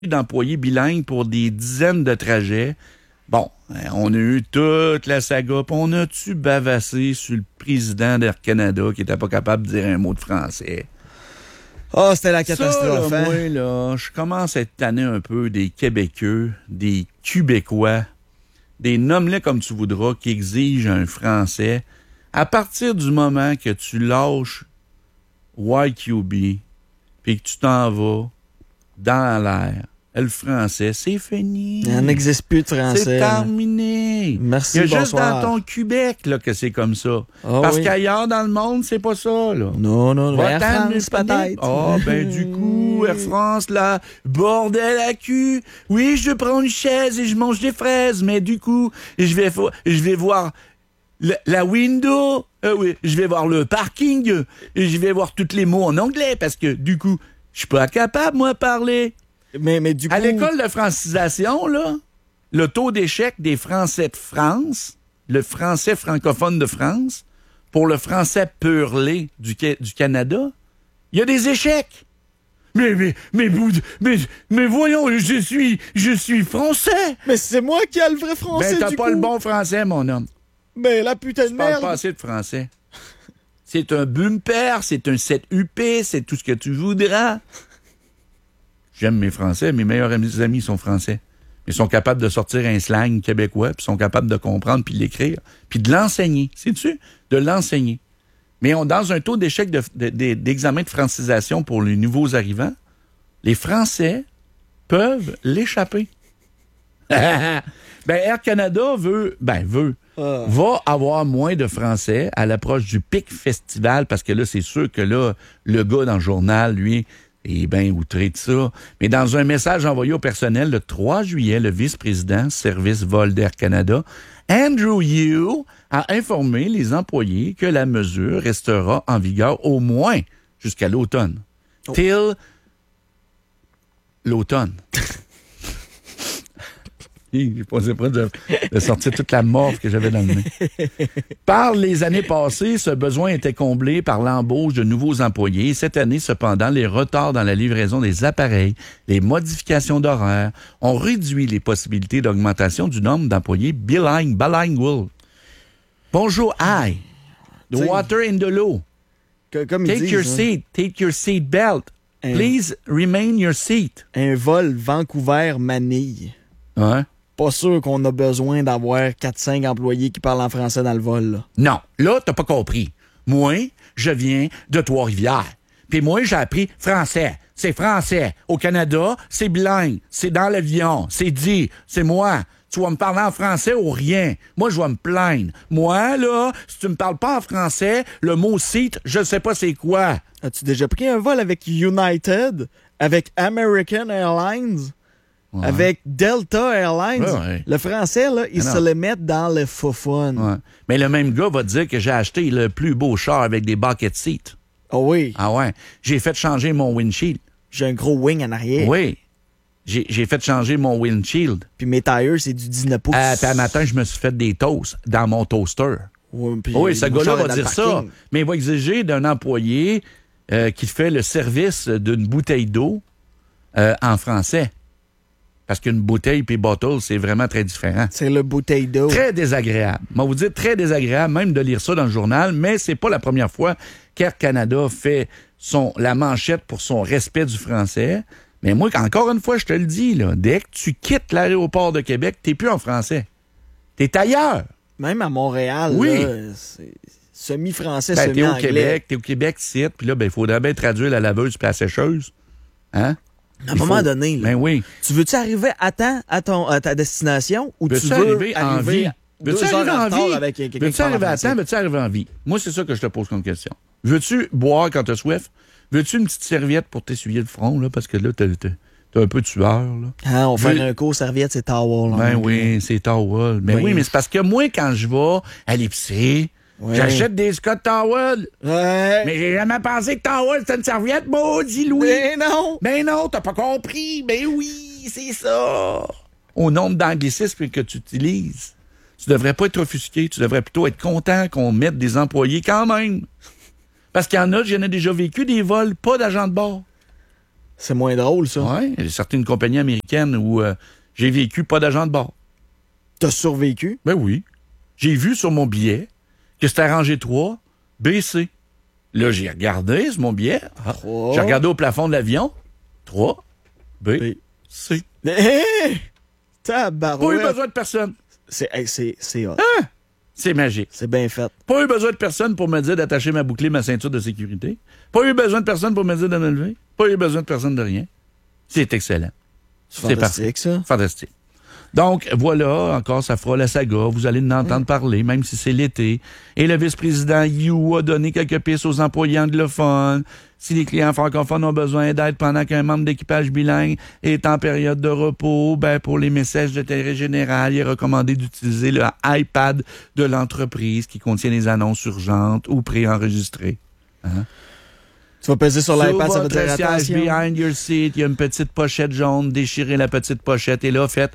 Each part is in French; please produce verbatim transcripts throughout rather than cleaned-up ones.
d'employés bilingues pour des dizaines de trajets. Bon, on a eu toute la saga, puis on a-tu bavassé sur le président d'Air Canada qui était pas capable de dire un mot de français? Ah, oh, c'était la catastrophe, ça, là, hein? moi, là, je commence à être tanné un peu des Québécois, des Québécois, des nomme-les comme tu voudras, qui exigent un français. À partir du moment que tu lâches Y Q B, puis que tu t'en vas dans l'air, le français, c'est fini. Il n'existe plus de français. C'est terminé. Merci, Il y a juste bonsoir. dans ton Québec là, que c'est comme ça. Oh, Parce oui. qu'ailleurs dans le monde, c'est pas ça. Là. Non, non, non. Va Air t'en France, peut-être. Ah, ben du coup, Air France, là, bordel à cul. Oui, je prends une chaise et je mange des fraises, mais du coup, je vais, fo- je vais voir la, la window. Euh, oui, je vais voir le parking. euh, Et je vais voir tous les mots en anglais parce que du coup, je suis pas capable, moi, parler. Mais, mais du coup... À l'école de francisation, là, le taux d'échec des Français de France, le français francophone de France, pour le français purlé du, du Canada, il y a des échecs. Mais, mais, mais, mais, mais voyons, je suis, je suis français. Mais c'est moi qui ai le vrai français, Ben, t'as du pas coup. le bon français, mon homme. Mais la putain de Tu parles merde. pas assez de français. C'est un bumper, c'est un sept U P, c'est tout ce que tu voudras. J'aime mes Français, mes meilleurs amis sont français. Ils sont capables de sortir un slang québécois, puis sont capables de comprendre, puis l'écrire, puis de l'enseigner. Sais-tu? De l'enseigner. Mais on, dans un taux d'échec de, de, de, d'examen de francisation pour les nouveaux arrivants, les Français peuvent l'échapper. ben, Air Canada veut, ben, veut, Ah. va avoir moins de Français à l'approche du pic festival, parce que là, c'est sûr que là, le gars dans le journal, lui, est bien outré de ça. Mais dans un message envoyé au personnel le trois juillet, le vice-président service vol d'Air Canada, Andrew Yeo, a informé les employés que la mesure restera en vigueur au moins jusqu'à l'automne. Oh. Till l'automne. J'ai posé près de, de sortir toute la morve que j'avais dans le nez. Par les années passées, ce besoin était comblé par l'embauche de nouveaux employés. Cette année, cependant, les retards dans la livraison des appareils, les modifications d'horaires ont réduit les possibilités d'augmentation du nombre d'employés bilingues, bilingual. Bonjour, hi. The T'sais, water in the low. Que- comme ils Take disent, your hein, seat. Take your seat belt. Un- Please remain your seat. un vol Vancouver-Manille. Ouais. Pas sûr qu'on a besoin d'avoir quatre cinq employés qui parlent en français dans le vol, là. Non, là, t'as pas compris. Moi, je viens de Trois-Rivières. Puis moi, j'ai appris français. C'est français. Au Canada, c'est bilingue. C'est dans l'avion. C'est dit. C'est moi. Tu vas me parler en français ou rien. Moi, je vais me plaindre. Moi, là, si tu me parles pas en français, le mot seat, je sais pas c'est quoi. As-tu déjà pris un vol avec United, avec American Airlines, Ouais. avec Delta Airlines? Ouais, ouais. Le français, là, ils Ah se non. le mettent dans le faux-fun. Ouais. Mais le même gars va te dire que j'ai acheté le plus beau char avec des bucket seats. Oh oui, Ah ouais. J'ai fait changer mon windshield. j'ai un gros wing en arrière. Oui. J'ai, j'ai fait changer mon windshield. Puis mes tires, c'est du dix-neuf pouces. Euh, puis un matin, je me suis fait des toasts dans mon toaster. Ouais, puis Oui, ce mon gars-là char est va dans le dire ça. parking. Mais il va exiger d'un employé euh, qui fait le service d'une bouteille d'eau euh, en français. Parce qu'une bouteille et bottle, c'est vraiment très différent. C'est le bouteille d'eau. Très désagréable. Moi, vous dire très désagréable, même de lire ça dans le journal, mais c'est pas la première fois qu'Air Canada fait son, la manchette pour son respect du français. Mais moi, encore une fois, je te le dis, là, dès que tu quittes l'aéroport de Québec, t'es plus en français. T'es ailleurs. Même à Montréal, Oui. là, c'est semi-français, Ben, t'es au semi-anglais. Québec, t'es au Québec, site, puis là, ben, il faudrait bien traduire la laveuse puis la sécheuse. Hein? À un Il moment faut- donné, là, Ben oui. tu veux-tu arriver à temps à, ton, à ta destination ou Veux-tu tu veux arriver en vie? deux Veux-tu heures arriver en en retard vie? avec quelqu'un qui Veux-tu parle en arriver à français? temps? Veux-tu arriver en vie? Moi, c'est ça que je te pose comme question. Veux-tu boire quand t'as soif? Veux-tu une petite serviette pour t'essuyer le front, là? Parce que là, t'as, t'as, t'as un peu de sueur, là. Ah, on fait Veux- un cours serviette, c'est towel. Ben oui, c'est towel. Ben oui. Oui. mais c'est parce que moi, quand je vais à l'épicerie, Ouais. j'achète des Scott Towel. Ouais. Mais j'ai jamais pensé que towel, c'était une serviette, maudit Louis. Mais non! Ben non, t'as pas compris. Ben oui, c'est ça. Au nombre d'anglicismes que tu utilises, tu devrais pas être offusqué. Tu devrais plutôt être content qu'on mette des employés quand même. Parce qu'il y en a, j'en ai déjà vécu des vols, pas d'agent de bord. C'est moins drôle, ça. Oui, il y a certaines compagnies américaines où euh, j'ai vécu pas d'agent de bord. T'as survécu? Ben oui. J'ai vu sur mon billet que c'était rangé trois, B C. Là, j'ai regardé sur mon billet. Ah, trois. J'ai regardé au plafond de l'avion. trois, B, B. C. Hé! Pas Tabarouette! eu besoin de personne. C'est, hey, c'est, c'est hot. Hein? C'est magique. C'est bien fait. Pas eu besoin de personne pour me dire d'attacher ma bouclée, ma ceinture de sécurité. Pas eu besoin de personne pour me dire de me lever. Pas eu besoin de personne de rien. C'est excellent. C'est C'est fantastique, ça. Fantastique. Donc, voilà, encore, ça fera la saga. Vous allez en entendre parler, même si c'est l'été. Et le vice-président You a donné quelques pistes aux employés anglophones. Si les clients francophones ont besoin d'aide pendant qu'un membre d'équipage bilingue est en période de repos, ben, pour les messages d'intérêt général, il est recommandé d'utiliser le iPad de l'entreprise qui contient les annonces urgentes ou préenregistrées. Hein? Tu vas peser sur l'iPad, ça veut votre dire siège, attention. behind your seat, il y a une petite pochette jaune, déchirez la petite pochette et là, faites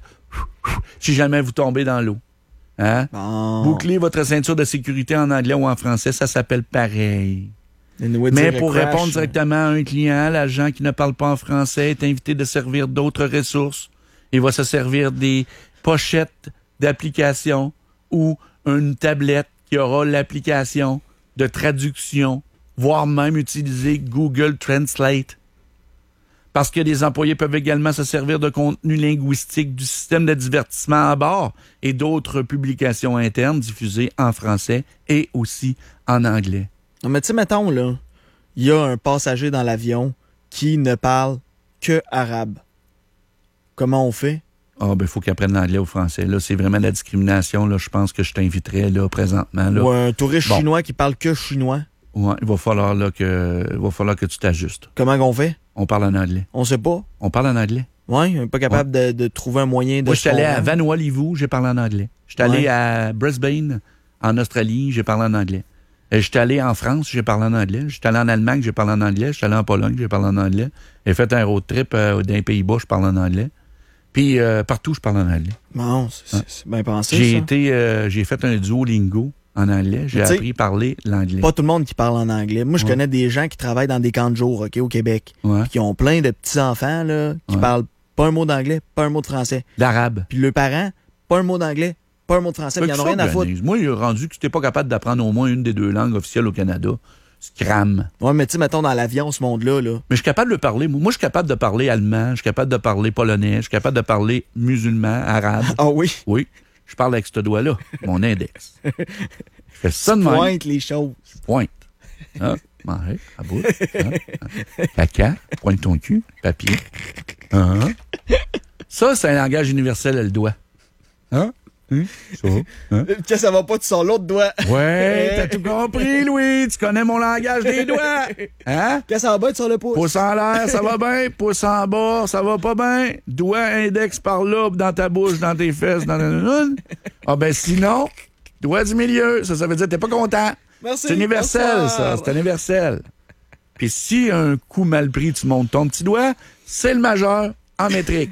si jamais vous tombez dans l'eau. Hein? Bon. Bouclez votre ceinture de sécurité en anglais ou en français, ça s'appelle pareil. Anyway, Mais dire pour crash. répondre directement à un client, l'agent qui ne parle pas en français est invité de servir d'autres ressources. Il va se servir des pochettes d'application ou une tablette qui aura l'application de traduction, voire même utiliser Google Translate. Parce que les employés peuvent également se servir de contenu linguistique du système de divertissement à bord et d'autres publications internes diffusées en français et aussi en anglais. Non, mais tu sais, mettons, là, il y a un passager dans l'avion qui ne parle que arabe. Comment on fait? Ah, ben, il faut qu'il apprenne l'anglais ou le français. Là, c'est vraiment de la discrimination. Là, je pense que je t'inviterais, là, présentement. Là. Ou un touriste Bon. chinois qui parle que chinois. Ouais, il va falloir, là, que, il va falloir que tu t'ajustes. Comment qu'on fait? On parle en anglais. On sait pas. On parle en anglais. Ouais, on est pas capable de, de trouver un moyen de. Moi, je suis se allé à comprendre. Vanuatu, j'ai parlé en anglais. Je suis allé Ouais. à Brisbane, en Australie, j'ai parlé en anglais. Je suis allé en France, j'ai parlé en anglais. Je suis allé en Allemagne, j'ai parlé en anglais. Je suis allé en Pologne, j'ai parlé en anglais. J'ai fait un road trip euh, dans les Pays-Bas, je parle en anglais. Puis euh, partout, je parle en anglais. Bon, c'est, c'est, c'est bien pensé. J'ai ça. été, euh, j'ai fait un Duolingo en anglais. J'ai Tu sais, appris à parler l'anglais. Pas tout le monde qui parle en anglais. Moi, je Ouais. connais des gens qui travaillent dans des camps de jour, OK, au Québec. Ouais. Puis qui ont plein de petits-enfants, là, qui Ouais. parlent pas un mot d'anglais, pas un mot de français. L'arabe. Puis leurs parents, pas un mot d'anglais, pas un mot de français. Puis ils en ont rien à foutre. Moi, il est rendu que tu n'es pas capable d'apprendre au moins une des deux langues officielles au Canada. Scram. Ouais, mais tu sais, mettons, dans l'avion, ce monde-là, là. Mais je suis capable de parler. Moi, je suis capable de parler allemand, je suis capable de parler polonais, je suis capable de parler musulman, arabe. Ah oui? Oui, je parle avec ce doigt-là, mon index. Je fais ça de même. Pointe les choses. Pointe. Hein? Manger, à bout. Hein? Caca, pointe ton cul, papier. Hein? Ça, c'est un langage universel, le doigt. Hein? Hein? Ça. Hein? Que ça va pas, tu sors l'autre doigt. Ouais, t'as tout compris, Louis. Tu connais mon langage des doigts. Hein? Que ça va pas, tu sors le pouce. Pouce en l'air, ça va bien. Pouce en bas, ça va pas bien. Doigt, index par là, dans ta bouche, dans tes fesses, dans ta... Ah ben sinon, doigt du milieu. Ça, ça veut dire que t'es pas content. Merci. C'est universel, bonsoir. ça. C'est universel. Puis si un coup mal pris, tu montes ton petit doigt, c'est le majeur en métrique.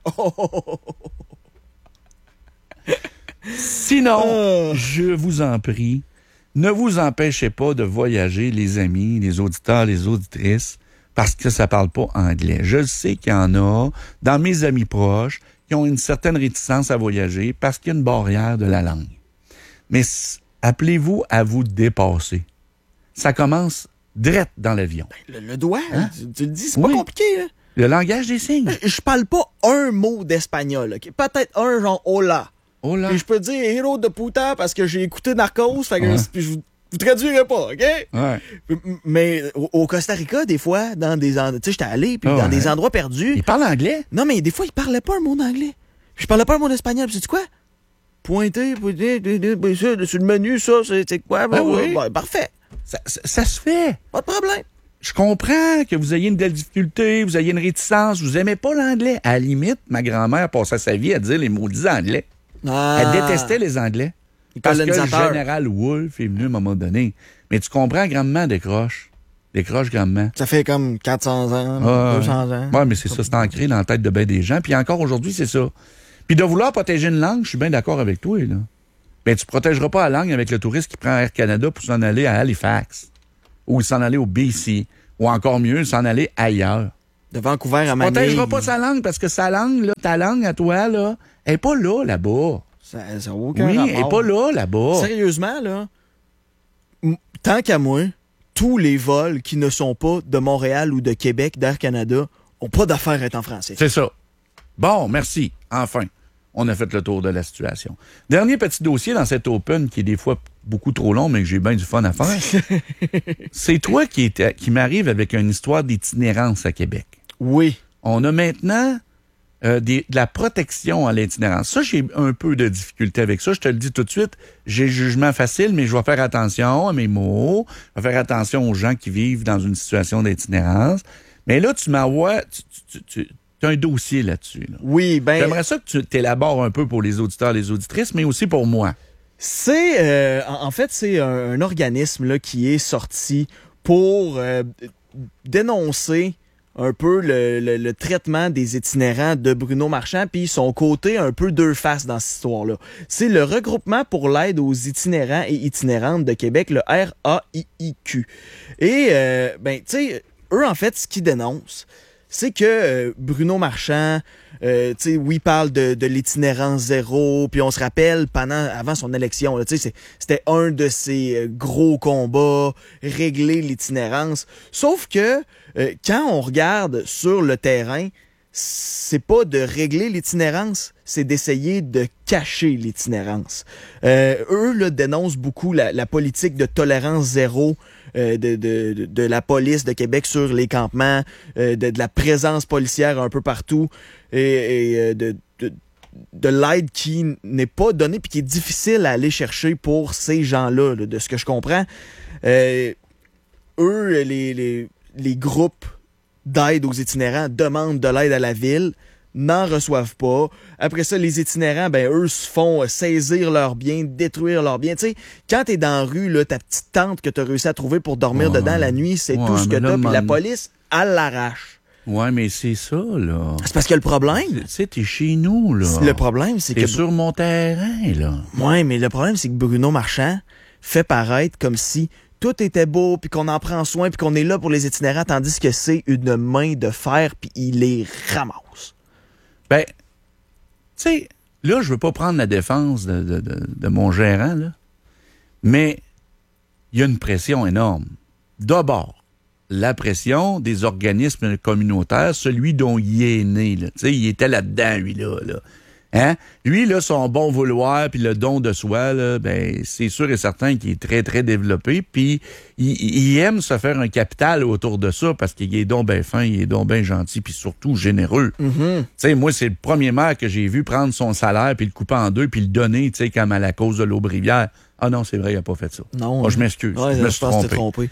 Sinon, Oh. je vous en prie, ne vous empêchez pas de voyager, les amis, les auditeurs, les auditrices, parce que ça parle pas anglais. Je sais qu'il y en a dans mes amis proches qui ont une certaine réticence à voyager parce qu'il y a une barrière de la langue. Mais s- appelez-vous à vous dépasser. Ça commence direct dans l'avion. Le, le doigt, tu, tu le dis, c'est Oui. pas compliqué, là. Le langage des signes. Je, je parle pas un mot d'espagnol, OK? Peut-être un genre hola. Oh là. Puis je peux dire héros de puta parce que j'ai écouté Narcos, fait que Ouais. puis je vous, vous traduirai pas, OK? Ouais. M- Mais au, au Costa Rica, des fois, dans des endroits, tu sais, j'étais allé, puis Ah dans ouais. des endroits perdus, Il parle anglais? non, mais des fois, ils parlaient pas un mot d'anglais. Puis je parlais pas un mot d'espagnol, puis c'est quoi? Pointer, pointer, pointer, ça, sur le menu, ça, c'est c'est quoi? Ah oui. Ouais, parfait, Ça, ça, ça se fait. pas de problème. Je comprends que vous ayez une telle difficulté, vous ayez une réticence, vous aimez pas l'anglais. À la limite, ma grand-mère passait sa vie à dire les maudits anglais. Ah. Elle détestait les anglais. Les Parce que le colonisateurs. général Wolfe est venu à un moment donné. Mais tu comprends, grandement décroche. Décroche grandement. Ça fait comme quatre cents ans, Ah, deux cents ans. Ouais, mais c'est ça, c'est ancré dans la tête de bien des gens. Puis encore aujourd'hui, c'est ça. Puis de vouloir protéger une langue, je suis bien d'accord avec toi, là. Ben, tu protégeras pas la langue avec le touriste qui prend Air Canada pour s'en aller à Halifax. Ou s'en aller au B C. Ou encore mieux, s'en aller ailleurs. De Vancouver à Tu Manille. protégeras pas sa langue parce que sa langue, là, ta langue à toi, là, elle est pas là, là-bas. Ça n'a aucun Oui, rapport. elle est pas là, là-bas. Sérieusement, là, m- tant qu'à moi, tous les vols qui ne sont pas de Montréal ou de Québec, d'Air Canada, ont pas d'affaire à être en français. C'est ça. Bon, merci. Enfin, on a fait le tour de la situation. Dernier petit dossier dans cet open qui est des fois beaucoup trop long, mais que j'ai bien du fun à faire. C'est toi qui, est, qui m'arrive avec une histoire d'itinérance à Québec. Oui. On a maintenant euh, des, de la protection à l'itinérance. Ça, j'ai un peu de difficulté avec ça. Je te le dis tout de suite. J'ai jugement facile, mais je vais faire attention à mes mots. Je vais faire attention aux gens qui vivent dans une situation d'itinérance. Mais là, tu m'envoies... Tu, tu, tu, tu as un dossier là-dessus. Là. Oui, ben... J'aimerais ça que tu t'élabores un peu pour les auditeurs et les auditrices, mais aussi pour moi. C'est... Euh, en, en fait, c'est un, un organisme là, qui est sorti pour euh, dénoncer un peu le, le, le traitement des itinérants de Bruno Marchand, puis son côté un peu deux faces dans cette histoire-là. C'est le regroupement pour l'aide aux itinérants et itinérantes de Québec, le R A I I Q. Et, euh, ben, tu sais, eux, en fait, ce qu'ils dénoncent, c'est que euh, Bruno Marchand, euh, tu sais, oui, parle de, de l'itinérance zéro, puis on se rappelle, pendant, avant son élection, tu sais, c'était un de ses gros combats, régler l'itinérance. Sauf que, euh, quand on regarde sur le terrain, c'est pas de régler l'itinérance, c'est d'essayer de cacher l'itinérance. Euh, eux, là, dénoncent beaucoup la, la politique de tolérance zéro euh, de, de, de la police de Québec sur les campements, euh, de, de la présence policière un peu partout, et, et euh, de, de, de l'aide qui n'est pas donnée puis qui est difficile à aller chercher pour ces gens-là, là, de ce que je comprends. Euh, eux, les, les, les groupes d'aide aux itinérants demandent de l'aide à la ville, n'en reçoivent pas. Après ça, les itinérants, ben eux se font saisir leurs biens, détruire leurs biens. Tu sais, quand t'es dans la rue, là, ta petite tente que t'as réussi à trouver pour dormir ouais. dedans la nuit, c'est ouais, tout ce que là, t'as. Puis man... la police, elle l'arrache. Ouais, mais c'est ça, là. C'est parce que le problème... Tu sais, t'es chez nous, là. Le problème, c'est t'es que... T'es sur mon terrain, là. Ouais, mais le problème, c'est que Bruno Marchand fait paraître comme si tout était beau, puis qu'on en prend soin, puis qu'on est là pour les itinérants, tandis que c'est une main de fer, puis il les ramasse. Ben, tu sais, là, je veux pas prendre la défense de, de, de, de mon gérant, là, mais il y a une pression énorme. D'abord, la pression des organismes communautaires, celui dont il est né, là. Tu sais, il était là-dedans, lui, là, là. Hein? Lui, là, son bon vouloir puis le don de soi, là, ben, c'est sûr et certain qu'il est très, très développé. Puis il, il aime se faire un capital autour de ça parce qu'il est donc bien fin, il est donc bien gentil, puis surtout généreux. Mm-hmm. Tu sais, moi, c'est le premier maire que j'ai vu prendre son salaire puis le couper en deux puis le donner, tu sais, comme à la cause de l'Aubrivière. Ah non, c'est vrai, il n'a pas fait ça. Non. Moi, je m'excuse. Ouais, je me je suis pense trompé. que t'es trompé.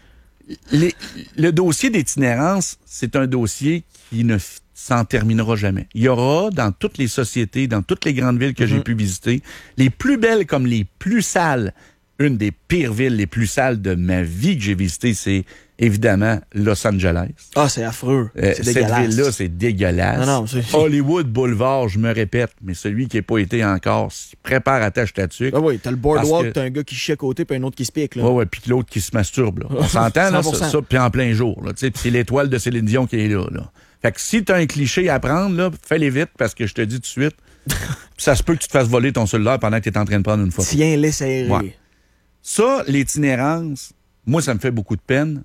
Les, le dossier d'itinérance, c'est un dossier qui ne s'en terminera jamais. Il y aura dans toutes les sociétés, dans toutes les grandes villes que mm-hmm. j'ai pu visiter, les plus belles comme les plus sales. Une des pires villes les plus sales de ma vie que j'ai visitées, c'est évidemment Los Angeles. Ah, c'est affreux. Euh, c'est cette dégueulasse. ville-là, c'est dégueulasse. Non, non, c'est... Hollywood Boulevard, je me répète, mais celui qui n'a pas été encore, prépare à tâche ta tuque. Ah oui, t'as le boardwalk, que... t'as un gars qui chie à côté puis un autre qui se pique. Là. Ouais, ouais, puis l'autre qui se masturbe. Là. On s'entend, là, ça, ça puis en plein jour. Là, puis c'est l'étoile de Céline Dion qui est là. là. Fait que si t'as un cliché à prendre, là, fais-les vite parce que je te dis tout de suite, ça se peut que tu te fasses voler ton cellulaire pendant que t'es en train de prendre une photo. Tiens, les serrer. Ouais. Ça, l'itinérance, moi, ça me fait beaucoup de peine,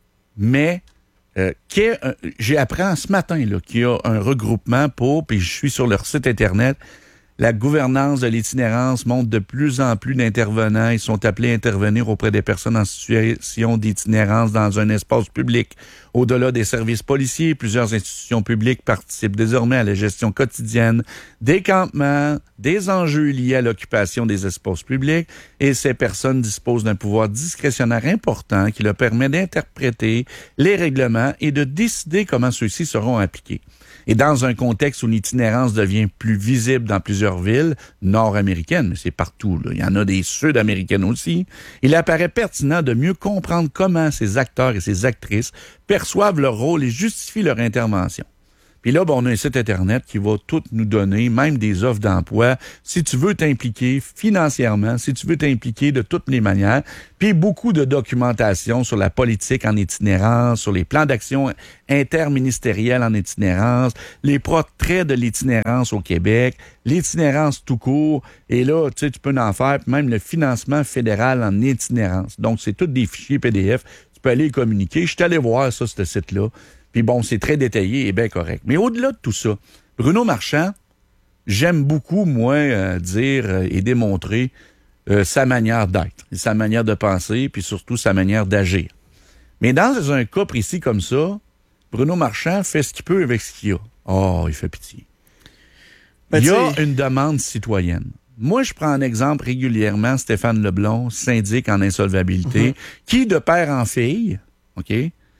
mais euh, un, j'ai appris ce matin là, qu'il y a un regroupement pour, puis je suis sur leur site Internet, la gouvernance de l'itinérance montre de plus en plus d'intervenants. Ils sont appelés à intervenir auprès des personnes en situation d'itinérance dans un espace public. Au-delà des services policiers, plusieurs institutions publiques participent désormais à la gestion quotidienne des campements, des enjeux liés à l'occupation des espaces publics, et ces personnes disposent d'un pouvoir discrétionnaire important qui leur permet d'interpréter les règlements et de décider comment ceux-ci seront appliqués. Et dans un contexte où l'itinérance devient plus visible dans plusieurs villes nord-américaines, mais c'est partout, là. Il y en a des sud-américaines aussi, il apparaît pertinent de mieux comprendre comment ces acteurs et ces actrices perçoivent leur rôle et justifient leur intervention. Puis là, ben, on a un site Internet qui va tout nous donner, même des offres d'emploi, si tu veux t'impliquer financièrement, si tu veux t'impliquer de toutes les manières. Puis beaucoup de documentation sur la politique en itinérance, sur les plans d'action interministériels en itinérance, les portraits de l'itinérance au Québec, l'itinérance tout court. Et là, tu sais, tu peux en faire, puis même le financement fédéral en itinérance. Donc, c'est tous des fichiers P D F. Tu peux aller les communiquer. Je suis allé voir ça, ce site-là. Puis bon, c'est très détaillé et bien correct. Mais au-delà de tout ça, Bruno Marchand, j'aime beaucoup, moi, euh, dire euh, et démontrer euh, sa manière d'être, sa manière de penser, puis surtout sa manière d'agir. Mais dans un cas précis comme ça, Bruno Marchand fait ce qu'il peut avec ce qu'il a. Oh, il fait pitié. Ben, il y a une demande citoyenne. Moi, je prends en exemple régulièrement Stéphane Leblond, syndic en insolvabilité, mm-hmm. qui, de père en fille, OK,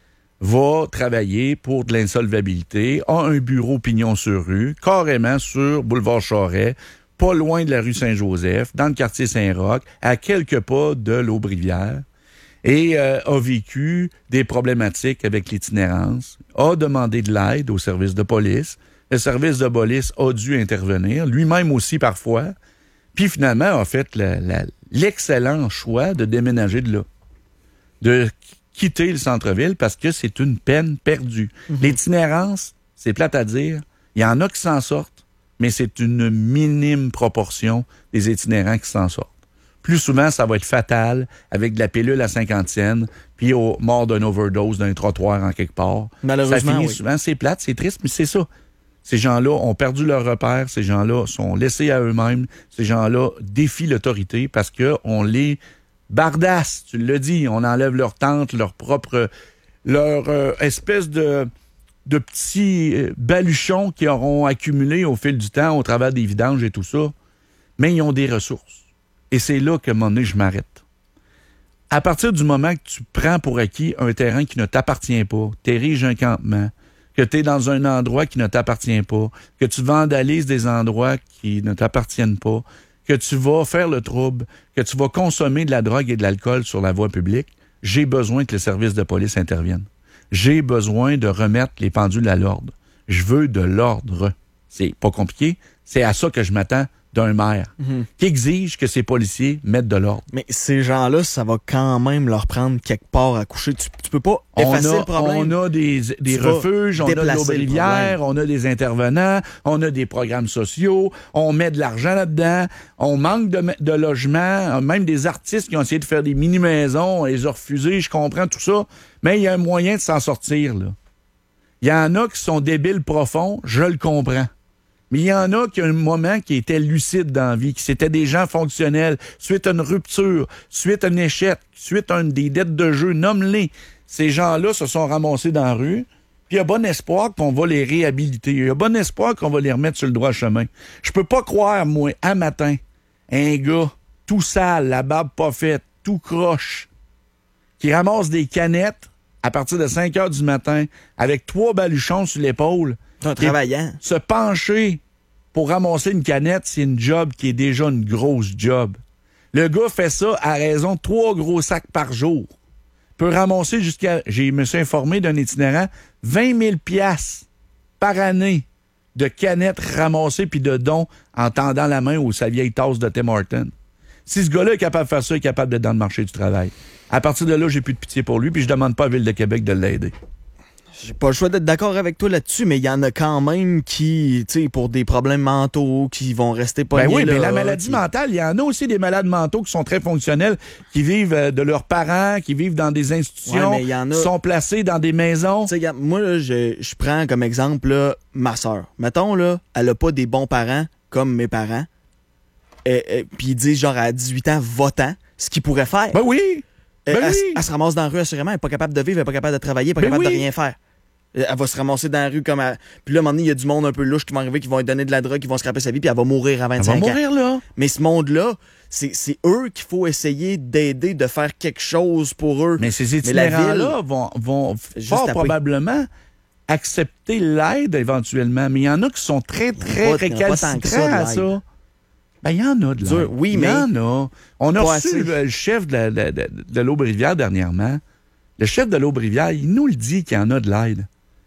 va travailler pour de l'insolvabilité, a un bureau pignon sur rue, carrément sur Boulevard Charest, pas loin de la rue Saint-Joseph, dans le quartier Saint-Roch, à quelques pas de l'Aubrivière, et euh, a vécu des problématiques avec l'itinérance, a demandé de l'aide au service de police, le service de police a dû intervenir, lui-même aussi parfois, puis finalement a fait la, la, l'excellent choix de déménager de là, de quitter le centre-ville parce que c'est une peine perdue. Mm-hmm. L'itinérance, c'est plate à dire, il y en a qui s'en sortent, mais c'est une minime proportion des itinérants qui s'en sortent. Plus souvent, ça va être fatal avec de la pilule à cinquante cents, puis au mort d'une overdose d'un trottoir en quelque part. Malheureusement, ça finit oui. souvent, c'est plate, c'est triste, mais c'est ça. Ces gens-là ont perdu leur repère, ces gens-là sont laissés à eux-mêmes, ces gens-là défient l'autorité parce qu'on les bardasse, tu l'as dit, on enlève leur tente, leur propre, leur euh, espèce de, de petits euh, baluchons qui auront accumulé au fil du temps au travers des vidanges et tout ça, mais ils ont des ressources. Et c'est là que, à un moment donné, je m'arrête. À partir du moment que tu prends pour acquis un terrain qui ne t'appartient pas, t'ériges un campement, que tu es dans un endroit qui ne t'appartient pas, que tu vandalises des endroits qui ne t'appartiennent pas, que tu vas faire le trouble, que tu vas consommer de la drogue et de l'alcool sur la voie publique, j'ai besoin que les services de police interviennent. J'ai besoin de remettre les pendules à l'ordre. Je veux de l'ordre. C'est pas compliqué. C'est à ça que je m'attends d'un maire mm-hmm. qui exige que ses policiers mettent de l'ordre. Mais ces gens-là, ça va quand même leur prendre quelque part à coucher. Tu, tu peux pas effacer on a, le problème. On a des, des refuges, on a de l'Aubrivière, on a des intervenants, on a des programmes sociaux, on met de l'argent là-dedans, on manque de, de logements, même des artistes qui ont essayé de faire des mini-maisons, on les a refusés, je comprends tout ça, mais il y a un moyen de s'en sortir, là. Il y en a qui sont débiles profonds, je le comprends. Mais il y en a qui ont un moment qui était lucide dans la vie, qui c'était des gens fonctionnels, suite à une rupture, suite à un échec, suite à une, des dettes de jeu, nomme-les. Ces gens-là se sont ramassés dans la rue, puis il y a bon espoir qu'on va les réhabiliter. Il y a bon espoir qu'on va les remettre sur le droit chemin. Je peux pas croire, moi, un matin, un gars tout sale, la barbe pas faite, tout croche, qui ramasse des canettes à partir de cinq heures du matin, avec trois baluchons sur l'épaule, un travaillant. Se pencher pour ramasser une canette, c'est une job qui est déjà une grosse job. Le gars fait ça à raison de trois gros sacs par jour. Peut ramasser jusqu'à, je me suis informé d'un itinérant, vingt mille piastres par année de canettes ramassées puis de dons en tendant la main ou sa vieille tasse de Tim Hortons. Si ce gars-là est capable de faire ça, il est capable d'être dans le marché du travail. À partir de là, j'ai plus de pitié pour lui puis je demande pas à la Ville de Québec de l'aider. J'ai pas le choix d'être d'accord avec toi là-dessus, mais il y en a quand même qui, tu sais, pour des problèmes mentaux, qui vont rester pognés. Ben oui, là, mais la maladie qui... mentale, il y en a aussi des malades mentaux qui sont très fonctionnels, qui vivent de leurs parents, qui vivent dans des institutions, ouais, y en a... qui sont placés dans des maisons. Tu sais, moi, là, je, je prends comme exemple là, ma sœur. Mettons, là, elle a pas des bons parents comme mes parents, puis ils disent genre à dix-huit ans, va-t'en, ce qu'ils pourraient faire. Ben oui! Ben elle, oui. elle, elle se ramasse dans la rue, assurément, elle est pas capable de vivre, elle est pas capable de travailler, elle est pas ben capable oui. de rien faire. Elle va se ramasser dans la rue comme elle... Puis là, à un moment donné, il y a du monde un peu louche qui va arriver, qui vont lui donner de la drogue, qui vont scraper sa vie, puis elle va mourir à vingt-cinq ans. Elle va mourir, là. Mais ce monde-là, c'est, c'est eux qu'il faut essayer d'aider, de faire quelque chose pour eux. Mais ces itinérants-là vont, vont fort probablement accepter l'aide éventuellement. Mais il y en a qui sont très, très pas, récalcitrants à ça. Ben, il y en a de l'aide. Oui, mais... Il y en a. On a reçu assez. Le chef de, la, de, de, de l'Aubrivière dernièrement. Le chef de l'Aubrivière, il nous le dit qu'il y en a de l'aide.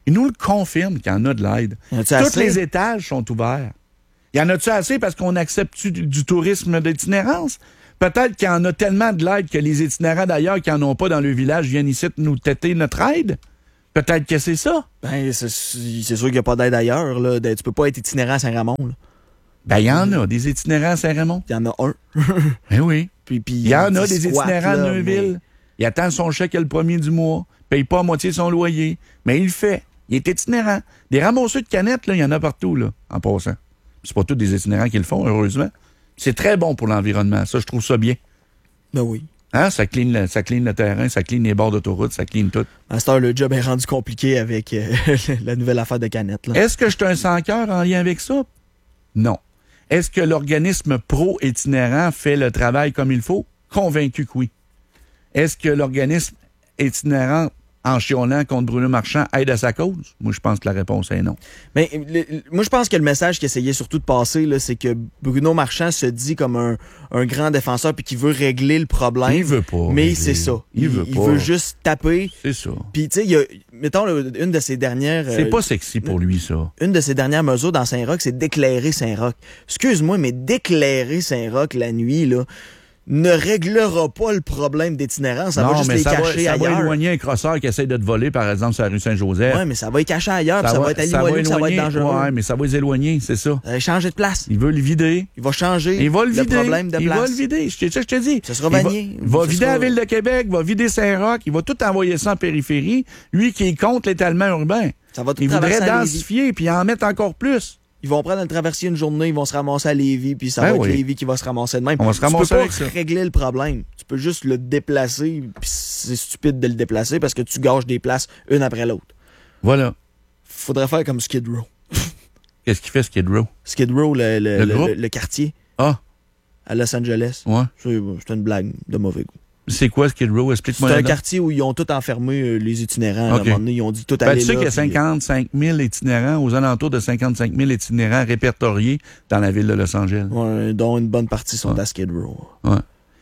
Ils nous le confirment qu'il y en a de l'aide. Tous assez? Les étages sont ouverts. Y en a-tu assez parce qu'on accepte du, du tourisme d'itinérance? Peut-être qu'il y en a tellement de l'aide que les itinérants d'ailleurs qui n'en ont pas dans le village viennent ici nous têter notre aide. Peut-être que c'est ça. Ben, c'est, c'est sûr qu'il n'y a pas d'aide ailleurs. Là. Tu peux pas être itinérant à Saint-Ramon. Là. Ben, il y en a des itinérants à Saint-Ramon. Il y en a un. Ben oui. Puis, puis, il y en a des squat, itinérants là, de Neuville. Mais... Il attend son chèque le premier du mois. Paye pas à moitié son loyer. Mais il le fait. Il est itinérant. Des ramasseurs de canettes, là, il y en a partout, là, en passant. C'est pas tous des itinérants qui le font, heureusement. C'est très bon pour l'environnement. Ça, je trouve ça bien. Ben oui. Hein? Ça clean le, ça clean le terrain, ça clean les bords d'autoroute, ça clean tout. À cette heure, le job est rendu compliqué avec euh, la nouvelle affaire de canettes. Là. Est-ce que je suis un sans-cœur en lien avec ça? Non. Est-ce que l'organisme pro-itinérant fait le travail comme il faut? Convaincu que oui. Est-ce que l'organisme itinérant, en chialant contre Bruno Marchand, aide à sa cause? Moi, je pense que la réponse est non. Mais le, le, moi, je pense que le message qu'il essayait surtout de passer, là, c'est que Bruno Marchand se dit comme un, un grand défenseur puis qu'il veut régler le problème. Il veut pas. Mais régler. c'est ça. Il, il veut il pas. Il veut juste taper. C'est ça. Puis, tu sais, il y a, mettons, là, une de ses dernières... C'est euh, pas sexy pour lui, ça. Une de ses dernières mesures dans Saint-Roch, c'est d'éclairer Saint-Roch. Excuse-moi, mais d'éclairer Saint-Roch la nuit, là... ne réglera pas le problème d'itinérance. Ça non, va juste mais les ça cacher va, ailleurs. Ça va éloigner un crosseur qui essaie de te voler, par exemple, sur la rue Saint-Joseph. Oui, mais ça va les cacher ailleurs, ça, ça, va, va être à Limoilou, ça va être dangereux. Oui, mais ça va les éloigner, c'est ça. Ça va changer de place. Il veut le vider. Il va changer il va le, le vider. problème de il place. Il va le vider, je te, je te dis. Ça sera vanillé. Il va, va vider sera... la ville de Québec, va vider Saint-Roch, il va tout envoyer ça en périphérie. Lui qui est contre l'étalement urbain. Ça va tout il voudrait densifier puis en mettre encore plus. Ils vont prendre le traversier une journée, ils vont se ramasser à Lévis, puis ça ben va oui. être Lévis qui va se ramasser de même. On va se ramasser tu peux avec pas ça. régler le problème. Tu peux juste le déplacer, puis c'est stupide de le déplacer parce que tu gâches des places une après l'autre. Voilà. Faudrait faire comme Skid Row. Qu'est-ce qu'il fait, Skid Row? Skid Row, le, le, le, le, le, le, le quartier. Ah. À Los Angeles. Ouais. C'est, c'est une blague de mauvais goût. C'est quoi Skid Row? Explique-moi. C'est un là-dedans. quartier où ils ont tout enfermé, euh, les itinérants. Okay. À un moment donné, ils ont dit tout ben, aller tu sais là. qu'il y a cinquante-cinq mille itinérants, aux alentours de cinquante-cinq mille itinérants répertoriés dans la ville de Los Angeles. Ouais, dont une bonne partie sont ouais. à Skid Row. Ouais.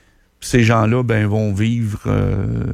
Ces gens-là, ben, vont vivre euh,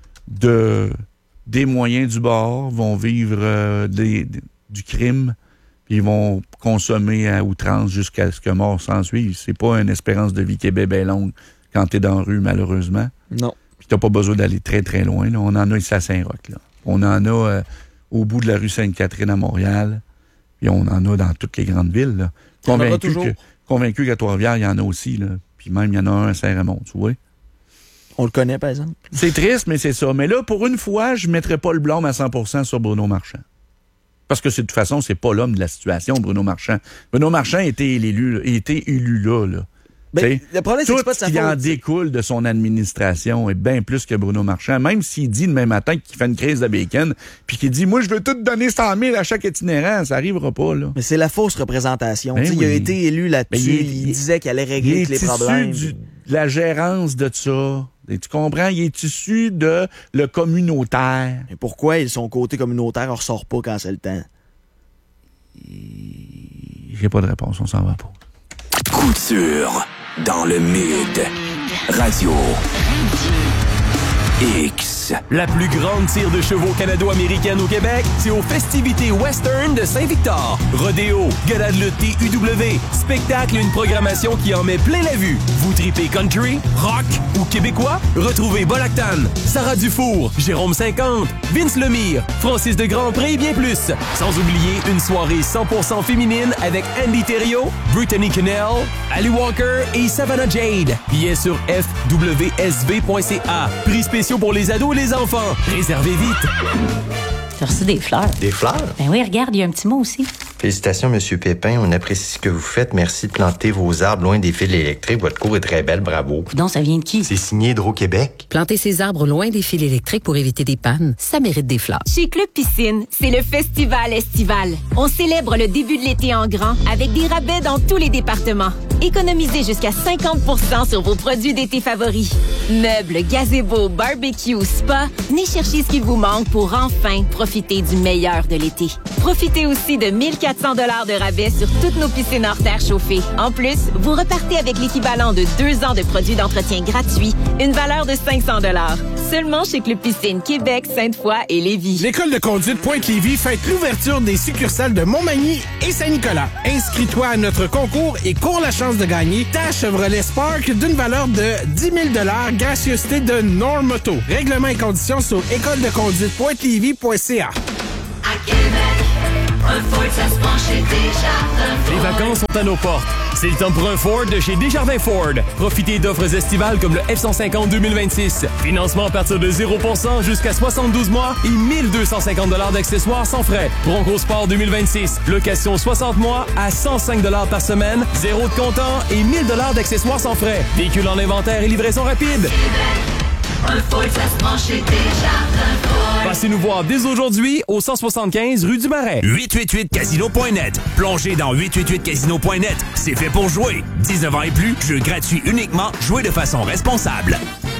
de des moyens du bord, vont vivre euh, des, des, du crime, puis ils vont consommer à outrance jusqu'à ce que mort s'en suive. C'est pas une espérance de vie qui est bien, bien longue quand t'es dans la rue, malheureusement. Non. Puis t'as pas besoin d'aller très, très loin. Là. On en a ici à Saint-Roch. Là. On en a euh, au bout de la rue Sainte-Catherine à Montréal. Puis on en a dans toutes les grandes villes. Là. Convaincu, que, convaincu qu'à Trois-Rivières, il y en a aussi. Là. Puis même, il y en a un à Saint-Raymond, tu vois. On le connaît, par exemple. C'est triste, mais c'est ça. Mais là, pour une fois, je ne mettrai pas le blâme à cent pour cent sur Bruno Marchand. Parce que de toute façon, c'est pas l'homme de la situation, Bruno Marchand. Bruno Marchand était élu, était élu là, là. Ben, le problème, c'est tout que c'est pas de sa ce qui faute. en découle de son administration est bien plus que Bruno Marchand. Même s'il dit demain matin qu'il fait une crise de bacon, puis qu'il dit « Moi, je veux tout donner cent mille à chaque itinérant », ça arrivera pas, là. Mais c'est la fausse représentation. Ben oui. Il a été élu là-dessus, il, il disait qu'il allait régler tous les problèmes. Il est issu de la gérance de ça. Et tu comprends? Il est issu de le communautaire. Mais pourquoi son côté communautaire ne ressort pas quand c'est le temps? J'ai pas de réponse, on s'en va pas. Couture dans le mid. Radio X. La plus grande tire de chevaux canado-américaine au Québec, c'est aux festivités western de Saint-Victor. Rodéo, gala de lutte T U W, spectacle et une programmation qui en met plein la vue. Vous tripez country, rock ou québécois? Retrouvez Bolactan, Sarah Dufour, Jérôme cinquante, Vince Lemire, Francis de Grandpré et bien plus. Sans oublier une soirée cent pour cent féminine avec Andy Thériault, Brittany Cannell, Ali Walker et Savannah Jade. Billets sur f w s v point c a. Prix spéciaux pour les ados et les enfants. Réservez vite. T'as reçu des fleurs. Des fleurs? Ben oui, regarde, il y a un petit mot aussi. Félicitations, Monsieur Pépin. On apprécie ce que vous faites. Merci de planter vos arbres loin des fils électriques. Votre cour est très belle. Bravo. Donc, ça vient de qui? C'est signé Hydro-Québec. Planter ses arbres loin des fils électriques pour éviter des pannes, ça mérite des fleurs. Chez Club Piscine, c'est le festival estival. On célèbre le début de l'été en grand avec des rabais dans tous les départements. Économisez jusqu'à cinquante pour cent sur vos produits d'été favoris. Meubles, gazebo, barbecue, spa, venez chercher ce qui vous manque pour enfin profiter du meilleur de l'été. Profitez aussi de mille quatre cents dollars de rabais sur toutes nos piscines hors terre chauffées. En plus, vous repartez avec l'équivalent de deux ans de produits d'entretien gratuits, une valeur de cinq cents dollars. Seulement chez Club Piscine Québec, Sainte-Foy et Lévis. L'école de conduite Pointe-Lévis fête l'ouverture des succursales de Montmagny et Saint-Nicolas. Inscris-toi à notre concours et cours la chance de gagner ta Chevrolet Spark d'une valeur de dix mille dollars, gracieuseté de Normoto. Règlements et conditions sur école de conduite pointe lévis point c a. À Québec, un Ford, ça se penche chez Desjardins Ford. Les vacances sont à nos portes. C'est le temps pour un Ford de chez Desjardins Ford. Profitez d'offres estivales comme le F cent cinquante deux mille vingt-six. Financement à partir de zéro pour cent jusqu'à soixante-douze mois et mille deux cent cinquante dollars d'accessoires sans frais. Bronco Sport deux mille vingt-six. Location soixante mois à cent cinq dollars par semaine. Zéro de comptant et mille dollars d'accessoires sans frais. Véhicule en inventaire et livraison rapide. Un Ford, ça se penche chez Desjardins Ford. Passez nous voir dès aujourd'hui au cent soixante-quinze rue du Marais. huit cent quatre-vingt-huit casino point net. Plongez dans huit cent quatre-vingt-huit casino point net. C'est fait pour jouer. dix-neuf ans et plus, jeu gratuit uniquement, jouez de façon responsable.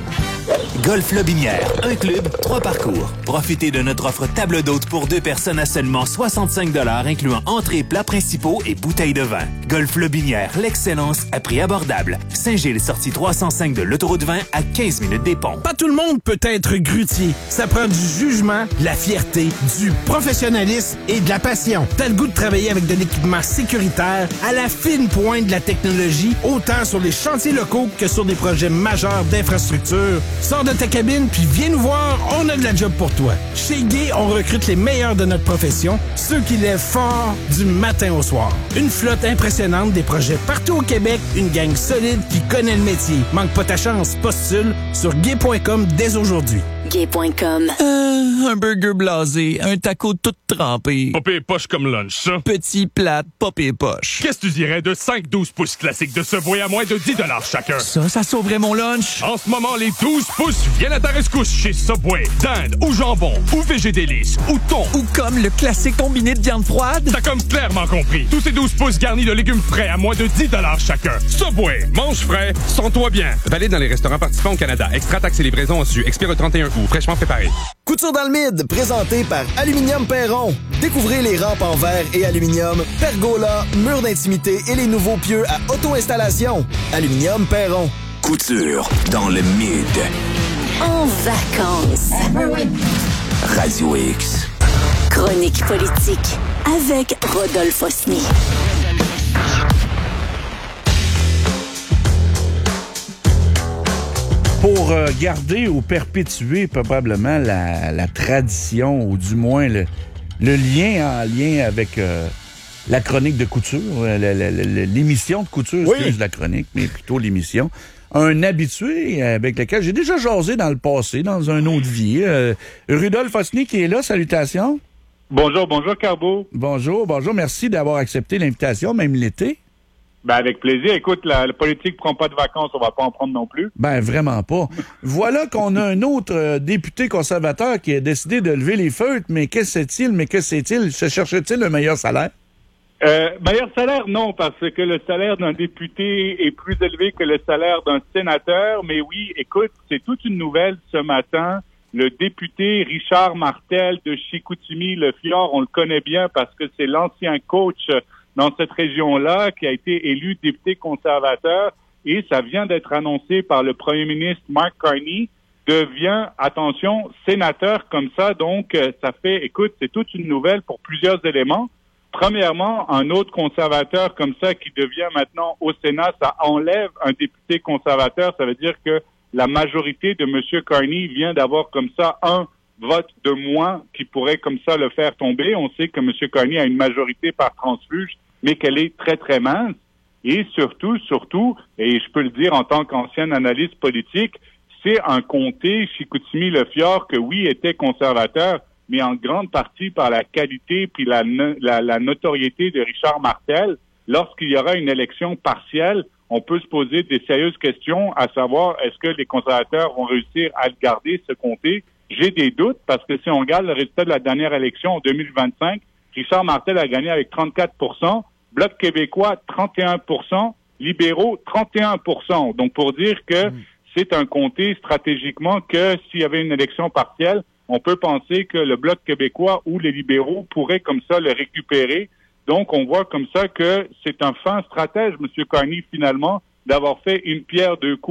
Golf Lobinière, un club, trois parcours. Profitez de notre offre table d'hôte pour deux personnes à seulement soixante-cinq dollars, incluant entrées, plats principaux et bouteilles de vin. Golf Lobinière, l'excellence à prix abordable. Saint-Gilles, sortie trois cent cinq de l'autoroute vingt à quinze minutes des ponts. Pas tout le monde peut être grutier. Ça prend du jugement, de la fierté, du professionnalisme et de la passion. T'as le goût de travailler avec de l'équipement sécuritaire à la fine pointe de la technologie, autant sur les chantiers locaux que sur des projets majeurs d'infrastructure. Sors de ta cabine puis viens nous voir, on a de la job pour toi. Chez Gay, on recrute les meilleurs de notre profession, ceux qui lèvent fort du matin au soir. Une flotte impressionnante, des projets partout au Québec, une gang solide qui connaît le métier. Manque pas ta chance, postule sur gay point com dès aujourd'hui. gay point com. Euh, un burger blasé, un taco tout trempé. Pas pire poche comme lunch, ça. Petit plat, pas pire poche. Qu'est-ce que tu dirais de cinq douze pouces classiques de Subway à moins de dix dollars chacun? Ça, ça sauverait mon lunch. En ce moment, les douze pouces viennent à ta rescousse chez Subway. Dinde ou jambon ou végé délice ou thon. Ou comme le classique combiné de viande froide. T'as comme clairement compris. Tous ces douze pouces garnis de légumes frais à moins de dix dollars chacun. Subway, mange frais, sens-toi bien. Valide dans les restaurants participants au Canada. Extra taxes et livraison reçues. Expire le trente et un août. Fraîchement préparé. Couture dans le mid, présenté par Aluminium Perron. Découvrez les rampes en verre et aluminium, pergola, murs d'intimité et les nouveaux pieux à auto-installation. Aluminium Perron. Couture dans le mid. En vacances. Radio X. Chronique politique avec Rodolphe Osny. Pour euh, garder ou perpétuer probablement la, la tradition, ou du moins le, le lien en lien avec euh, la chronique de couture, euh, la, la, la, l'émission de couture, oui. excuse la chronique, mais plutôt l'émission. Un habitué avec lequel j'ai déjà jasé dans le passé, dans un autre vie. Euh, Rudolph Osny qui est là, salutations. Bonjour, bonjour Carbo. Bonjour, bonjour, merci d'avoir accepté l'invitation, même l'été. Ben avec plaisir. Écoute, la, la politique prend pas de vacances, on va pas en prendre non plus. Ben vraiment pas. Voilà qu'on a un autre euh, député conservateur qui a décidé de lever les feutres, mais que c'est-il, mais que c'est-il? Se cherche-t-il un meilleur salaire? Euh, meilleur salaire, non, parce que le salaire d'un député est plus élevé que le salaire d'un sénateur. Mais oui, écoute, c'est toute une nouvelle ce matin. Le député Richard Martel de Chicoutimi-Le Fjord, on le connaît bien parce que c'est l'ancien coach dans cette région-là qui a été élu député conservateur. Et ça vient d'être annoncé par le premier ministre Mark Carney, devient, attention, sénateur comme ça. Donc, ça fait, écoute, c'est toute une nouvelle pour plusieurs éléments. Premièrement, un autre conservateur comme ça qui devient maintenant au Sénat, ça enlève un député conservateur. Ça veut dire que la majorité de M. Carney vient d'avoir comme ça un vote de moins qui pourrait comme ça le faire tomber. On sait que M. Carney a une majorité par transfuge, mais qu'elle est très, très mince. Et surtout, surtout, et je peux le dire en tant qu'ancienne analyste politique, c'est un comté, Chicoutimi-Le Fjord, que oui, était conservateur, mais en grande partie par la qualité puis la, la, la notoriété de Richard Martel. Lorsqu'il y aura une élection partielle, on peut se poser des sérieuses questions, à savoir, est-ce que les conservateurs vont réussir à le garder, ce comté? J'ai des doutes, parce que si on regarde le résultat de la dernière élection en deux mille vingt-cinq, Richard Martel a gagné avec trente-quatre pour cent, Bloc québécois, trente et un pour cent, libéraux, trente et un pour cent. Donc, pour dire que mmh. c'est un comté stratégiquement que s'il y avait une élection partielle, on peut penser que le Bloc québécois ou les libéraux pourraient comme ça le récupérer. Donc, on voit comme ça que c'est un fin stratège, M. Carney, finalement, d'avoir fait une pierre deux coups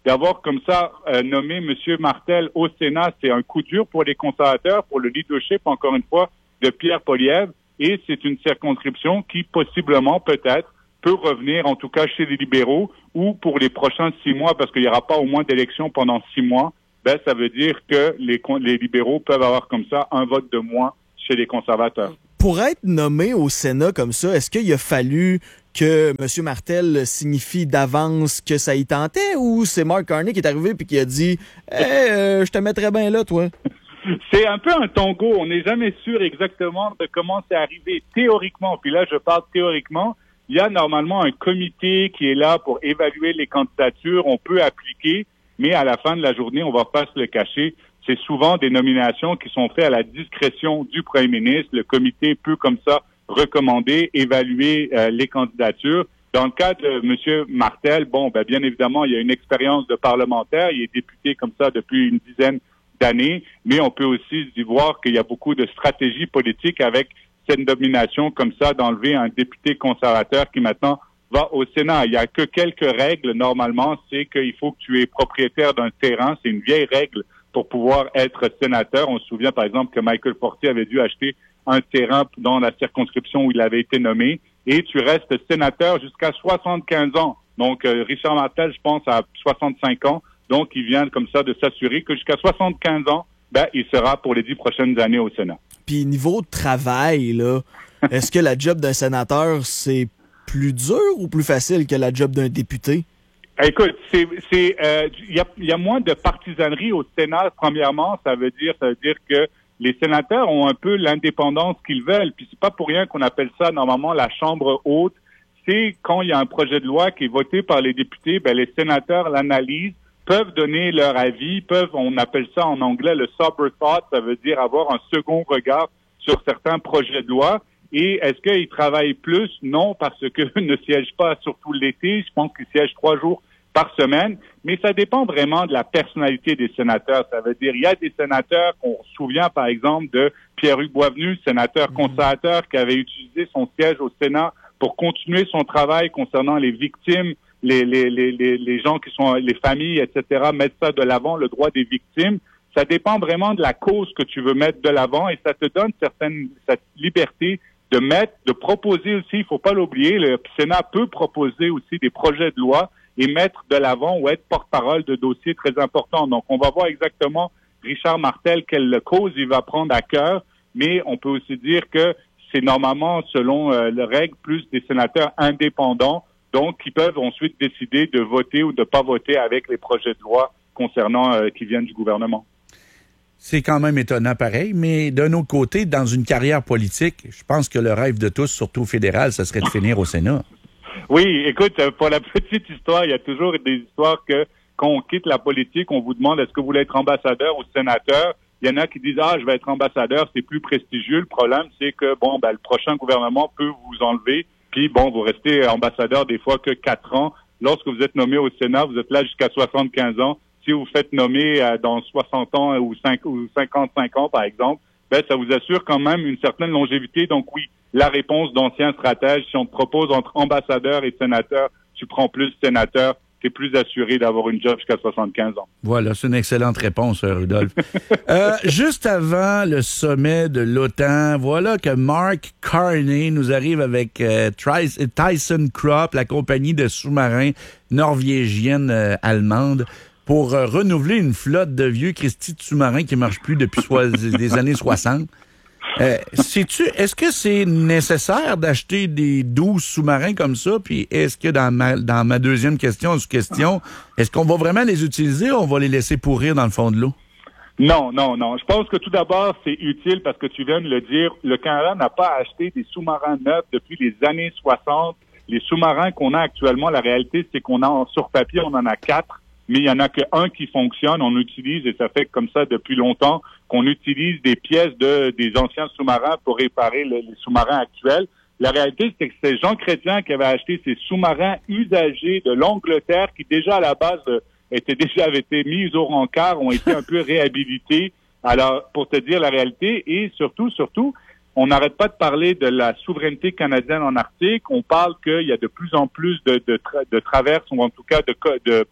d'avoir comme ça euh, nommé M. Martel au Sénat, c'est un coup dur pour les conservateurs, pour le leadership, encore une fois, de Pierre Poilievre, et c'est une circonscription qui, possiblement, peut-être, peut revenir, en tout cas chez les libéraux, ou pour les prochains six mois, parce qu'il n'y aura pas au moins d'élections pendant six mois, ben ça veut dire que les, les libéraux peuvent avoir comme ça un vote de moins chez les conservateurs. Pour être nommé au Sénat comme ça, est-ce qu'il a fallu que M. Martel signifie d'avance que ça y tentait, ou c'est Mark Carney qui est arrivé puis qui a dit hey, euh, je te mettrais bien là, toi? C'est un peu un tango. On n'est jamais sûr exactement de comment c'est arrivé théoriquement. Puis là, je parle théoriquement. Il y a normalement un comité qui est là pour évaluer les candidatures. On peut appliquer, mais à la fin de la journée, on va pas se le cacher. C'est souvent des nominations qui sont faites à la discrétion du premier ministre. Le comité peut comme ça recommander, évaluer euh, les candidatures. Dans le cas de M. Martel, bon, ben, bien évidemment, il y a une expérience de parlementaire. Il est député comme ça depuis une dizaine d'années, mais on peut aussi y voir qu'il y a beaucoup de stratégie politique avec cette nomination comme ça d'enlever un député conservateur qui maintenant va au Sénat. Il y a que quelques règles normalement, c'est qu'il faut que tu es propriétaire d'un terrain, c'est une vieille règle pour pouvoir être sénateur. On se souvient par exemple que Michael Fortier avait dû acheter un terrain dans la circonscription où il avait été nommé, et tu restes sénateur jusqu'à soixante-quinze ans. Donc euh, Richard Martel, je pense, à soixante-cinq ans. Donc, il vient comme ça de s'assurer que jusqu'à soixante-quinze ans, ben, il sera pour les dix prochaines années au Sénat. Puis, niveau de travail, là, est-ce que la job d'un sénateur, c'est plus dur ou plus facile que la job d'un député? Écoute, c'est, c'est, euh, y a, y a moins de partisanerie au Sénat, premièrement. Ça veut dire, ça veut dire que les sénateurs ont un peu l'indépendance qu'ils veulent. Puis, c'est pas pour rien qu'on appelle ça, normalement, la Chambre haute. C'est quand il y a un projet de loi qui est voté par les députés, ben, les sénateurs l'analysent, peuvent donner leur avis, peuvent, on appelle ça en anglais le sober thought, ça veut dire avoir un second regard sur certains projets de loi. Et est-ce qu'ils travaillent plus? Non, parce que ne siègent pas surtout l'été. Je pense qu'ils siègent trois jours par semaine. Mais ça dépend vraiment de la personnalité des sénateurs. Ça veut dire, il y a des sénateurs, on se souvient par exemple de Pierre-Hugues Boisvenu, sénateur conservateur qui avait utilisé son siège au Sénat pour continuer son travail concernant les victimes, Les, les, les, les gens qui sont, les familles, et cetera, mettre ça de l'avant, le droit des victimes. Ça dépend vraiment de la cause que tu veux mettre de l'avant, et ça te donne certaines, cette liberté de mettre, de proposer aussi, il faut pas l'oublier, le Sénat peut proposer aussi des projets de loi et mettre de l'avant ou être porte-parole de dossiers très importants. Donc, on va voir exactement Richard Martel, quelle cause il va prendre à cœur, mais on peut aussi dire que c'est normalement, selon euh, les règles, plus des sénateurs indépendants, donc qui peuvent ensuite décider de voter ou de pas voter avec les projets de loi concernant euh, qui viennent du gouvernement. C'est quand même étonnant pareil, mais d'un autre côté, dans une carrière politique, je pense que le rêve de tous, surtout au fédéral, ce serait de finir au Sénat. Oui, écoute, pour la petite histoire, il y a toujours des histoires que quand on quitte la politique, on vous demande est-ce que vous voulez être ambassadeur ou sénateur. Il y en a qui disent ah, je vais être ambassadeur, c'est plus prestigieux. Le problème, c'est que bon, ben le prochain gouvernement peut vous enlever. Puis, bon, vous restez ambassadeur des fois que quatre ans. Lorsque vous êtes nommé au Sénat, vous êtes là jusqu'à soixante-quinze ans. Si vous faites nommer euh, dans soixante ans ou, cinq, ou cinquante-cinq ans, par exemple, ben ça vous assure quand même une certaine longévité. Donc oui, la réponse d'anciens stratèges, si on te propose entre ambassadeur et sénateur, tu prends plus sénateur, tu es plus assuré d'avoir une job jusqu'à soixante-quinze ans. Voilà, c'est une excellente réponse, Rudolph. euh, juste avant le sommet de l'OTAN, voilà que Mark Carney nous arrive avec euh, Tyson Krupp, la compagnie de sous-marins norvégienne euh, allemande, pour euh, renouveler une flotte de vieux Christy de sous-marins qui ne marchent plus depuis soit des années soixante. Euh, sais-tu, est-ce que c'est nécessaire d'acheter des douze sous-marins comme ça? Puis est-ce que dans ma, dans ma deuxième question, question, est-ce qu'on va vraiment les utiliser ou on va les laisser pourrir dans le fond de l'eau? Non, non, non. Je pense que tout d'abord, c'est utile parce que tu viens de le dire. Le Canada n'a pas acheté des sous-marins neufs depuis les années soixante. Les sous-marins qu'on a actuellement, la réalité, c'est qu'on a sur papier, on en a quatre. Mais il y en a qu'un qui fonctionne, on utilise, et ça fait comme ça depuis longtemps, qu'on utilise des pièces de des anciens sous-marins pour réparer le, les sous-marins actuels. La réalité, c'est que c'est Jean Chrétien qui avait acheté ces sous-marins usagés de l'Angleterre, qui déjà à la base étaient déjà avaient été mis au rencard, ont été un peu réhabilités. Alors, pour te dire la réalité, et surtout, surtout, on n'arrête pas de parler de la souveraineté canadienne en Arctique. On parle qu'il y a de plus en plus de, de, tra- de traverses, ou en tout cas de, de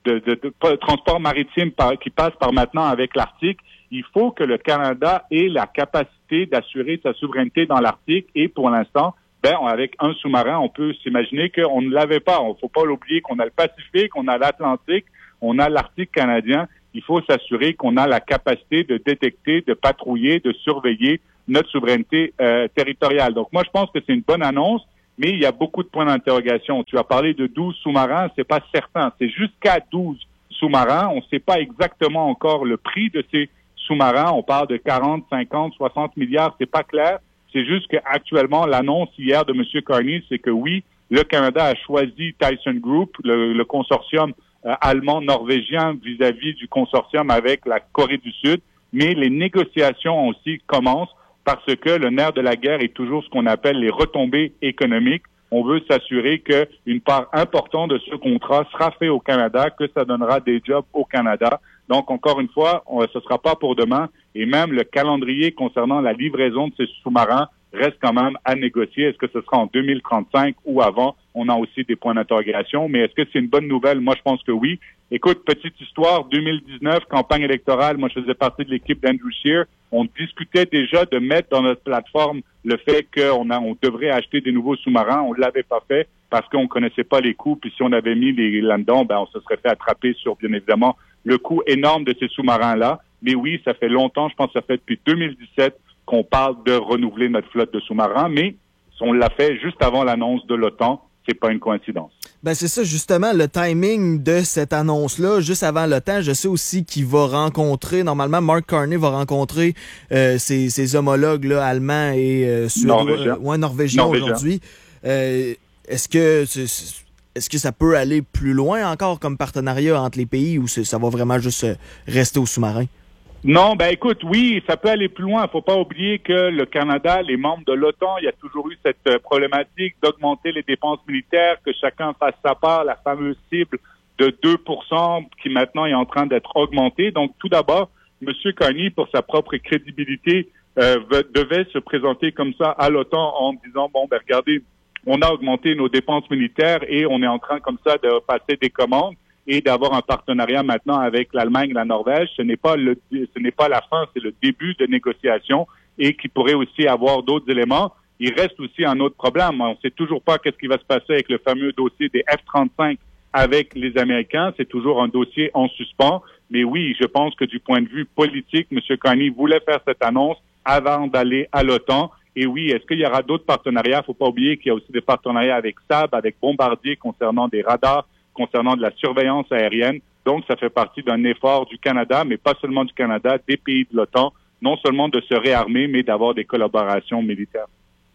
de, de, de, de transport maritime par, qui passe par maintenant avec l'Arctique. Il faut que le Canada ait la capacité d'assurer sa souveraineté dans l'Arctique et pour l'instant, ben, avec un sous-marin, on peut s'imaginer qu'on ne l'avait pas. Il ne faut pas l'oublier qu'on a le Pacifique, on a l'Atlantique, on a l'Arctique canadien. Il faut s'assurer qu'on a la capacité de détecter, de patrouiller, de surveiller notre souveraineté euh, territoriale. Donc moi, je pense que c'est une bonne annonce, mais il y a beaucoup de points d'interrogation. Tu as parlé de douze sous-marins, c'est pas certain. C'est jusqu'à douze sous-marins. On ne sait pas exactement encore le prix de ces sous-marins. On parle de quarante, cinquante, soixante milliards, c'est pas clair. C'est juste qu'actuellement, l'annonce hier de M. Carney, c'est que oui, le Canada a choisi Tyson Group, le, le consortium euh, allemand-norvégien vis-à-vis du consortium avec la Corée du Sud, mais les négociations aussi commencent parce que le nerf de la guerre est toujours ce qu'on appelle les retombées économiques. On veut s'assurer qu'une part importante de ce contrat sera fait au Canada, que ça donnera des jobs au Canada. Donc, encore une fois, on, ce ne sera pas pour demain. Et même le calendrier concernant la livraison de ces sous-marins reste quand même à négocier. Est-ce que ce sera en deux mille trente-cinq ou avant? On a aussi des points d'interrogation. Mais est-ce que c'est une bonne nouvelle? Moi, je pense que oui. Écoute, petite histoire, deux mille dix-neuf, campagne électorale, moi, je faisais partie de l'équipe d'Andrew Scheer. On discutait déjà de mettre dans notre plateforme le fait qu'on a, on devrait acheter des nouveaux sous-marins. On ne l'avait pas fait parce qu'on ne connaissait pas les coûts. Puis si on avait mis les là-dedans, ben, on se serait fait attraper sur, bien évidemment, le coût énorme de ces sous-marins-là. Mais oui, ça fait longtemps, je pense que ça fait depuis deux mille dix-sept qu'on parle de renouveler notre flotte de sous-marins, mais on l'a fait juste avant l'annonce de l'OTAN. C'est pas une coïncidence. Ben c'est ça, justement, le timing de cette annonce-là, juste avant l'OTAN, je sais aussi qu'il va rencontrer, normalement, Mark Carney va rencontrer euh, ses, ses homologues là, allemands et euh, suédois, norvégiens, euh, ouais, norvégiens, norvégiens. aujourd'hui. Euh, est-ce que c'est, est-ce que ça peut aller plus loin encore comme partenariat entre les pays ou ça va vraiment juste rester au sous-marin? Non, ben écoute, oui, ça peut aller plus loin. Il ne faut pas oublier que le Canada, les membres de l'OTAN, il y a toujours eu cette euh, problématique d'augmenter les dépenses militaires, que chacun fasse sa part, la fameuse cible de deux pour cent qui maintenant est en train d'être augmentée. Donc tout d'abord, M. Carney, pour sa propre crédibilité, euh, devait se présenter comme ça à l'OTAN en disant, bon, ben regardez, on a augmenté nos dépenses militaires et on est en train comme ça de passer des commandes et d'avoir un partenariat maintenant avec l'Allemagne et la Norvège. Ce n'est pas le, ce n'est pas la fin, c'est le début de négociations et qui pourrait aussi avoir d'autres éléments. Il reste aussi un autre problème. On ne sait toujours pas qu'est-ce qui va se passer avec le fameux dossier des F trente-cinq avec les Américains. C'est toujours un dossier en suspens. Mais oui, je pense que du point de vue politique, M. Carney voulait faire cette annonce avant d'aller à l'OTAN. Et oui, est-ce qu'il y aura d'autres partenariats? Il ne faut pas oublier qu'il y a aussi des partenariats avec Saab, avec Bombardier concernant des radars, concernant de la surveillance aérienne. Donc, ça fait partie d'un effort du Canada, mais pas seulement du Canada, des pays de l'OTAN, non seulement de se réarmer, mais d'avoir des collaborations militaires.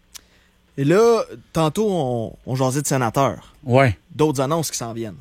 Et là, tantôt, on, on jasait de sénateurs. Ouais. D'autres annonces qui s'en viennent.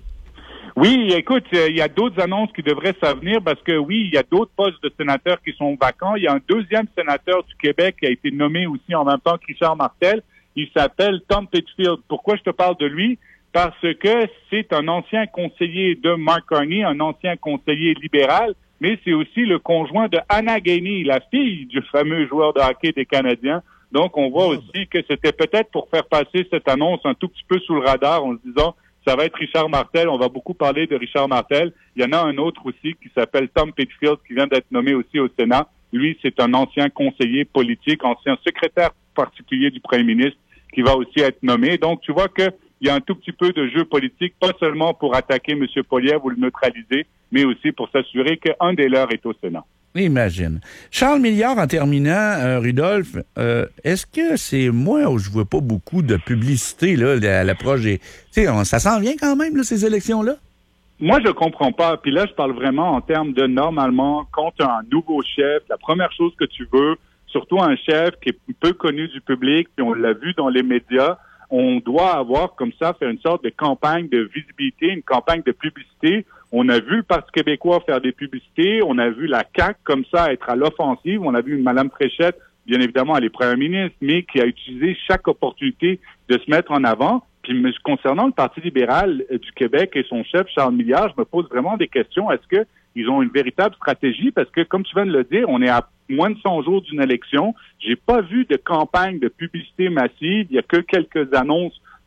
Oui, écoute, il y a d'autres annonces qui devraient s'en venir parce que oui, il y a d'autres postes de sénateurs qui sont vacants. Il y a un deuxième sénateur du Québec qui a été nommé aussi en même temps que Richard Martel. Il s'appelle Tom Pittsfield. Pourquoi je te parle de lui? Parce que c'est un ancien conseiller de Mark Carney, un ancien conseiller libéral, mais c'est aussi le conjoint de Anna Gainey, la fille du fameux joueur de hockey des Canadiens. Donc, on voit aussi que c'était peut-être pour faire passer cette annonce un tout petit peu sous le radar en se disant ça va être Richard Martel, on va beaucoup parler de Richard Martel. Il y en a un autre aussi qui s'appelle Tom Pittsfield qui vient d'être nommé aussi au Sénat. Lui, c'est un ancien conseiller politique, ancien secrétaire particulier du premier ministre qui va aussi être nommé. Donc, tu vois que il y a un tout petit peu de jeu politique, pas seulement pour attaquer M. Poilievre ou le neutraliser, mais aussi pour s'assurer qu'un des leurs est au Sénat. Imagine. Charles Milliard, en terminant, euh, Rudolph, euh, est-ce que c'est moi où je vois pas beaucoup de publicité là à l'approche des... Tu sais, ça s'en vient quand même, là, ces élections-là? Moi, je comprends pas. Puis là, je parle vraiment en termes de, normalement, quand tu as un nouveau chef, la première chose que tu veux, surtout un chef qui est peu connu du public, puis on l'a vu dans les médias, on doit avoir comme ça, faire une sorte de campagne de visibilité, une campagne de publicité. On a vu le Parti québécois faire des publicités, on a vu la C A Q comme ça être à l'offensive, on a vu une Mme Fréchette, bien évidemment, elle est première ministre, mais qui a utilisé chaque opportunité de se mettre en avant. Puis concernant le Parti libéral du Québec et son chef, Charles Milliard, je me pose vraiment des questions. Est-ce que ils ont une véritable stratégie? Parce que, comme tu viens de le dire, on est à moins de cent jours d'une élection. J'ai pas vu de campagne de publicité massive. Il y a que quelques annonces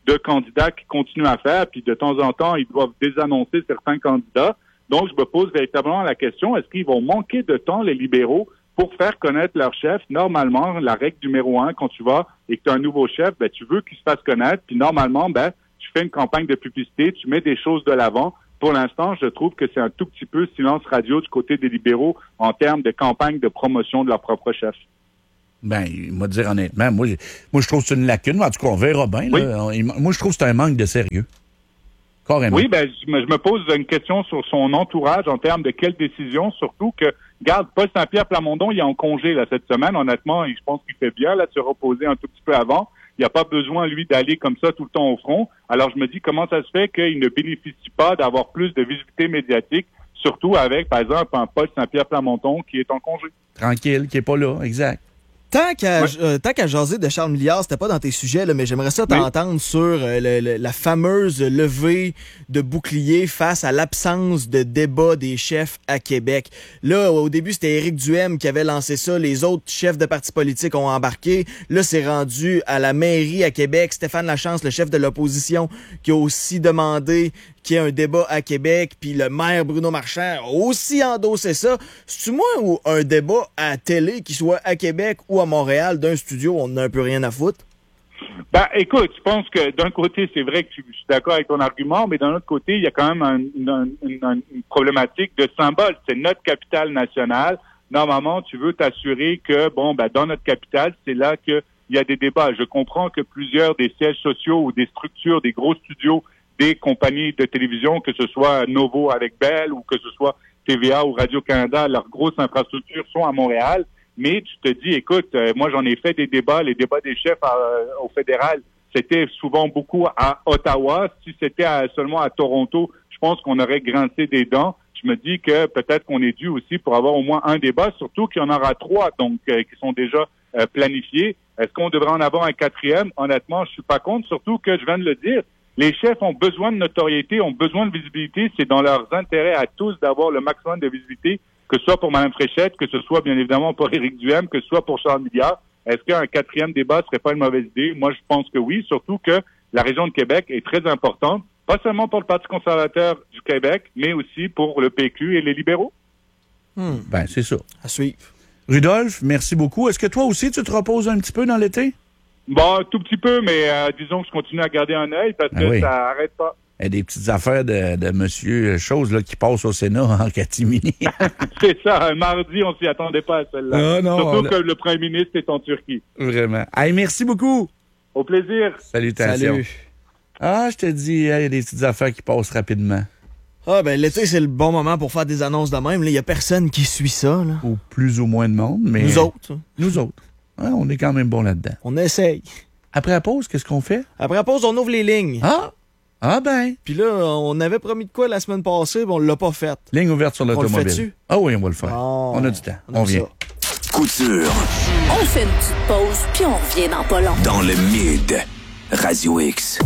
de candidats qui continuent à faire, puis de temps en temps, ils doivent désannoncer certains candidats. Donc, je me pose véritablement la question, est-ce qu'ils vont manquer de temps, les libéraux, pour faire connaître leur chef? Normalement, la règle numéro un, quand tu vas et que tu as un nouveau chef, ben, tu veux qu'il se fasse connaître, puis normalement, ben, tu fais une campagne de publicité, tu mets des choses de l'avant. Pour l'instant, je trouve que c'est un tout petit peu silence radio du côté des libéraux en termes de campagne de promotion de leur propre chef. Ben, moi, dire honnêtement, moi, moi, je trouve que c'est une lacune. En tout cas, on verra bien. Oui. Là. Moi, je trouve que c'est un manque de sérieux. Carrément. Oui, ben, je me, je me pose une question sur son entourage en termes de quelle décision, surtout que, regarde, Paul Saint-Pierre Plamondon, il est en congé, là, cette semaine. Honnêtement, je pense qu'il fait bien, là, de se reposer un tout petit peu avant. Il n'y a pas besoin, lui, d'aller comme ça tout le temps au front. Alors, je me dis, comment ça se fait qu'il ne bénéficie pas d'avoir plus de visibilité médiatique, surtout avec, par exemple, un Paul Saint-Pierre Plamondon qui est en congé. Tranquille, qui n'est pas là, exact. Tant qu'à Ouais. euh, tant qu'à jaser de Charles Milliard, c'était pas dans tes sujets, là, mais j'aimerais ça t'entendre sur euh, le- le- la fameuse levée de bouclier face à l'absence de débat des chefs à Québec. Là, au début, c'était Éric Duhaime qui avait lancé ça. Les autres chefs de partis politiques ont embarqué. Là, c'est rendu à la mairie à Québec. Stéphane Lachance, le chef de l'opposition, qui a aussi demandé qu'il y ait un débat à Québec. Puis le maire Bruno Marchand a aussi endossé ça. C'est-tu moi ou un débat à télé, qui soit à Québec ou à Montréal, d'un studio, on n'a un peu rien à foutre? Ben, écoute, je pense que d'un côté, c'est vrai que je suis d'accord avec ton argument, mais d'un autre côté, il y a quand même un- une, une- une- une problématique de symbole. C'est notre capitale nationale. Normalement, tu veux t'assurer que, bon, ben, dans notre capitale, c'est là qu'il y a des débats. Je comprends que plusieurs des sièges sociaux ou des structures, des gros studios, des compagnies de télévision, que ce soit Novo avec Bell ou que ce soit T V A ou Radio-Canada, leurs grosses infrastructures sont à Montréal. Mais tu te dis, écoute, euh, moi j'en ai fait des débats, les débats des chefs euh, au fédéral, c'était souvent beaucoup à Ottawa. Si c'était à- seulement à Toronto, je pense qu'on aurait grincé des dents. Je me dis que peut-être qu'on est dû aussi pour avoir au moins un débat, surtout qu'il y en aura trois, donc euh, qui sont déjà euh, planifiés. Est-ce qu'on devrait en avoir un quatrième? Honnêtement, je suis pas contre, surtout que je viens de le dire. Les chefs ont besoin de notoriété, ont besoin de visibilité. C'est dans leurs intérêts à tous d'avoir le maximum de visibilité, que ce soit pour Mme Fréchette, que ce soit bien évidemment pour Éric Duhaime, que ce soit pour Charles Milliard. Est-ce qu'un quatrième débat serait pas une mauvaise idée? Moi, je pense que oui, surtout que la région de Québec est très importante, pas seulement pour le Parti conservateur du Québec, mais aussi pour le P Q et les libéraux. Hmm. Ben, c'est ça. À suivre. Rudolph, merci beaucoup. Est-ce que toi aussi, tu te reposes un petit peu dans l'été? Bon, tout petit peu, mais euh, disons que je continue à garder un œil parce Ah que oui. ça arrête pas. Il y a des petites affaires de, de monsieur Chose là, qui passent au Sénat en catimini. C'est ça, un mardi, on s'y attendait pas à celle-là. Ah non, Surtout on a- que le premier ministre est en Turquie. Vraiment. Hey, merci beaucoup. Au plaisir. Salutations. Salut. Ah, je te dis, il y a des petites affaires qui passent rapidement. Ah, ben l'été, c'est le bon moment pour faire des annonces de même. Il y a personne qui suit ça. Là. Ou plus ou moins de monde, mais... Nous autres. Nous autres. Ouais, on est quand même bons là-dedans. On essaye. Après la pause, qu'est-ce qu'on fait? Après la pause, on ouvre les lignes. Ah! Ah ben! Puis là, on avait promis de quoi la semaine passée, mais on l'a pas fait. Ligne ouverte sur On le l'automobile. fait-tu? Ah oui, on va le faire. Oh, on a du temps. on On, aime vient. ça. Coup de sûr. On fait une petite pause, puis on revient dans pas long. Dans le Mid. Radio X.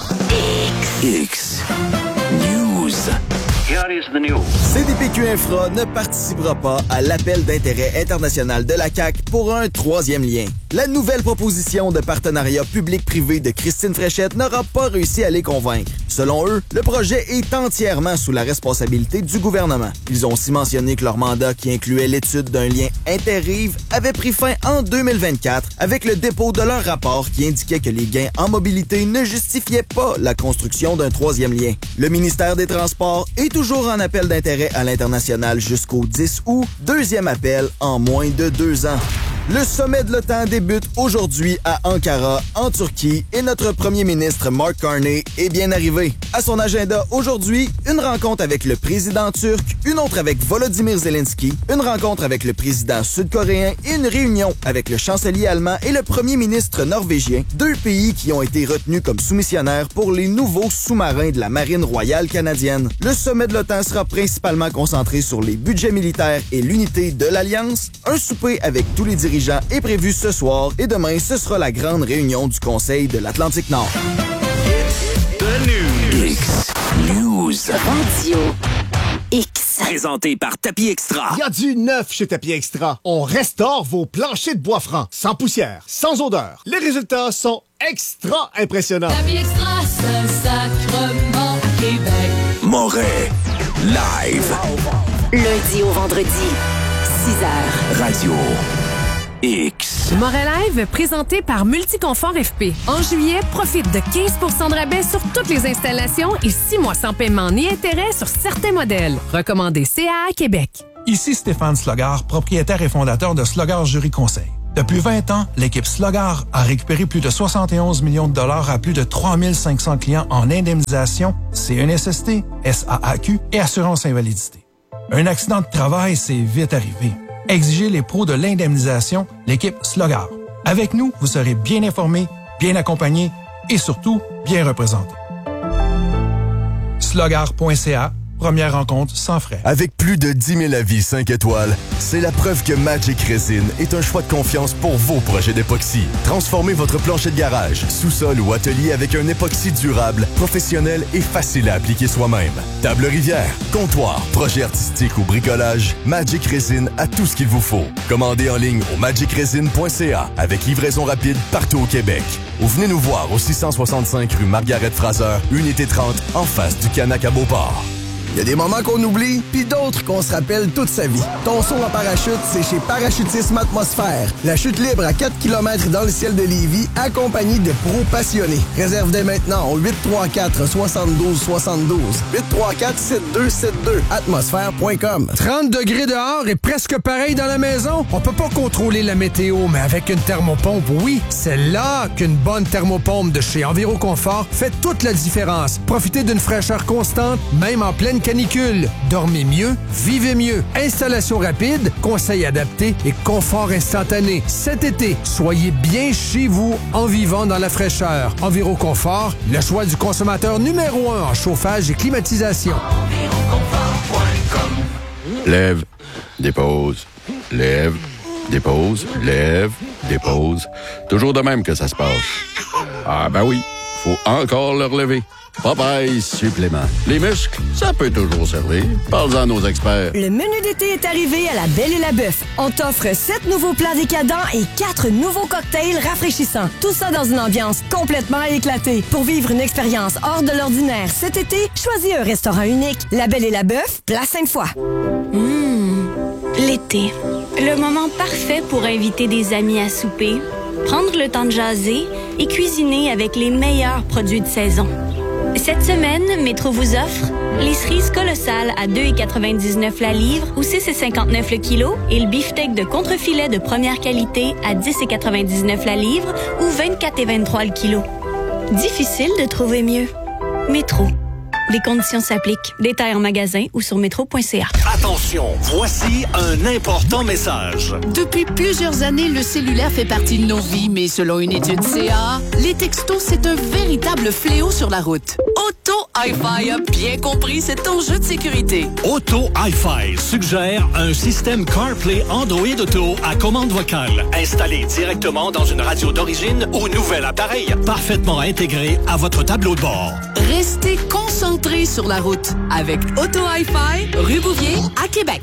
X. X. News. Here is the news. C D P Q Infra ne participera pas à l'appel d'intérêt international de la C A Q pour un troisième lien. La nouvelle proposition de partenariat public-privé de Christine Fréchette n'aura pas réussi à les convaincre. Selon eux, le projet est entièrement sous la responsabilité du gouvernement. Ils ont aussi mentionné que leur mandat, qui incluait l'étude d'un lien inter-rives, avait pris fin en deux mille vingt-quatre avec le dépôt de leur rapport qui indiquait que les gains en mobilité ne justifiaient pas la construction d'un troisième lien. Le ministère des Transports est toujours en appel d'intérêt à l'international jusqu'au dix août, deuxième appel en moins de deux ans. Le sommet de l'OTAN débute aujourd'hui à Ankara, en Turquie, et notre premier ministre Mark Carney est bien arrivé. À son agenda aujourd'hui, une rencontre avec le président turc, une autre avec Volodymyr Zelensky, une rencontre avec le président sud-coréen et une réunion avec le chancelier allemand et le premier ministre norvégien, deux pays qui ont été retenus comme soumissionnaires pour les nouveaux sous-marins de la Marine royale canadienne. Le sommet de l'OTAN sera principalement concentré sur les budgets militaires et l'unité de l'Alliance. Un souper avec tous les dirigeants est prévu ce soir et demain, ce sera la grande réunion du Conseil de l'Atlantique Nord. X. News. Radio X. Présenté par Tapis Extra. Il y a du neuf chez Tapis Extra. On restaure vos planchers de bois franc, sans poussière, sans odeur. Les résultats sont extra impressionnants. Tapis Extra, Saint-Sacrement, Québec. Moret, live. Lundi au vendredi, six heures. Radio X. Moret Live, présenté par Multiconfort F P. En juillet, profite de quinze pour cent de rabais sur toutes les installations et six mois sans paiement ni intérêt sur certains modèles. Recommandé C A A Québec. Ici Stéphane Slogar, propriétaire et fondateur de Slogar Jury Conseil. Depuis vingt ans, l'équipe Slogar a récupéré plus de soixante et onze millions de dollars à plus de trois mille cinq cents clients en indemnisation, C N S S T, S A A Q et assurance invalidité. Un accident de travail, c'est vite arrivé. Exigez les pros de l'indemnisation, l'équipe Slogar. Avec nous, vous serez bien informé, bien accompagné et surtout bien représenté. slogar point c a, première rencontre sans frais. Avec plus de dix mille avis cinq étoiles, c'est la preuve que Magic Resin est un choix de confiance pour vos projets d'époxy. Transformez votre plancher de garage, sous-sol ou atelier avec un époxy durable, professionnel et facile à appliquer soi-même. Table rivière, comptoir, projet artistique ou bricolage, Magic Resin a tout ce qu'il vous faut. Commandez en ligne au magic resin point c a avec livraison rapide partout au Québec. Ou venez nous voir au six cent soixante-cinq rue Margaret-Fraser, unité trente, en face du Canac à Beauport. Il y a des moments qu'on oublie, puis d'autres qu'on se rappelle toute sa vie. Ton saut en parachute, c'est chez Parachutisme Atmosphère. La chute libre à quatre kilomètres dans le ciel de Lévis, accompagnée de pros passionnés. Réserve dès maintenant au huit trois quatre, soixante-douze soixante-douze. huit trois quatre, sept deux sept deux. atmosphère point com. trente degrés dehors et presque pareil dans la maison? On peut pas contrôler la météo, mais avec une thermopompe, oui. C'est là qu'une bonne thermopompe de chez Enviroconfort fait toute la différence. Profitez d'une fraîcheur constante, même en pleine canicule. Dormez mieux, vivez mieux. Installation rapide, conseils adaptés et confort instantané. Cet été, soyez bien chez vous en vivant dans la fraîcheur. Enviroconfort, le choix du consommateur numéro un en chauffage et climatisation. Lève, dépose, lève, dépose, lève, dépose. Toujours de même que ça se passe. Ah ben oui, faut encore le relever. Popeye supplément. Les muscles, ça peut toujours servir. Parle-en à nos experts. Le menu d'été est arrivé à la Belle et la Bœuf. On t'offre sept nouveaux plats décadents et quatre nouveaux cocktails rafraîchissants. Tout ça dans une ambiance complètement éclatée. Pour vivre une expérience hors de l'ordinaire cet été, choisis un restaurant unique. La Belle et la Bœuf, place Sainte-Foy. Mmh, l'été. Le moment parfait pour inviter des amis à souper, prendre le temps de jaser et cuisiner avec les meilleurs produits de saison. Cette semaine, Métro vous offre les cerises colossales à deux virgule quatre-vingt-dix-neuf la livre ou six virgule cinquante-neuf le kilo et le beefsteak de contrefilet de première qualité à dix virgule quatre-vingt-dix-neuf la livre ou vingt-quatre virgule vingt-trois le kilo. Difficile de trouver mieux. Métro. Les conditions s'appliquent. Détails en magasin ou sur métro point c a. Attention, voici un important message. Depuis plusieurs années, le cellulaire fait partie de nos vies, mais selon une étude C A A, les textos, c'est un véritable fléau sur la route. Auto Hi-Fi a bien compris cet enjeu de sécurité. Auto Hi-Fi suggère un système CarPlay Android Auto à commande vocale, installé directement dans une radio d'origine au nouvel appareil, parfaitement intégré à votre tableau de bord. Restez concentrés sur la route avec Auto Hi-Fi, rue Bouvier à Québec.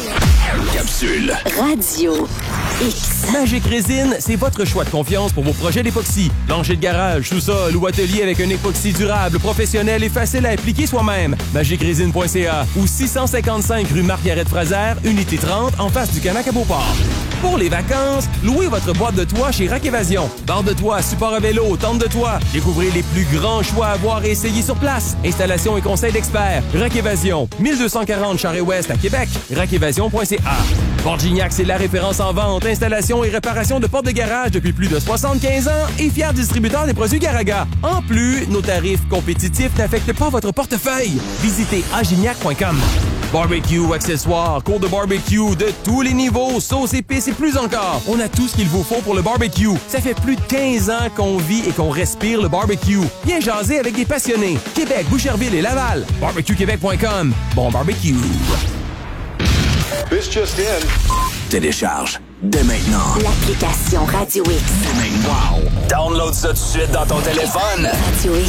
Capsule. Radio X. Magic Resin, c'est votre choix de confiance pour vos projets d'époxy. Plancher de garage, sous-sol ou atelier avec un époxy durable, professionnel et facile à appliquer soi-même. magic resin point c a ou six cent cinquante-cinq rue Marguerite-Fraser, unité trente, en face du Canac à Beauport. Pour les vacances, louez votre boîte de toit chez Rack Évasion. Barre de toit, support à vélo, tente de toit. Découvrez les plus grands choix à voir et essayer sur place. Installation et conseils d'experts. Rack Évasion, mille deux cent quarante Charest-Ouest à Québec. rack évasion point c a. Porte-Gignac, c'est la référence en vente, installation et réparation de portes de garage depuis plus de soixante-quinze ans et fier distributeur des produits Garaga. En plus, nos tarifs compétitifs n'affectent pas votre portefeuille. Visitez agignac point com. Barbecue, accessoires, cours de barbecue de tous les niveaux, sauce, épices et plus encore. On a tout ce qu'il vous faut pour le barbecue. Ça fait plus de quinze ans qu'on vit et qu'on respire le barbecue. Viens jaser avec des passionnés. Québec, Boucherville et Laval. barbecue québec point com. Bon barbecue. This just in. Télécharge dès maintenant L'application Radio X. Wow! Download ça tout de suite dans ton téléphone. Radio X.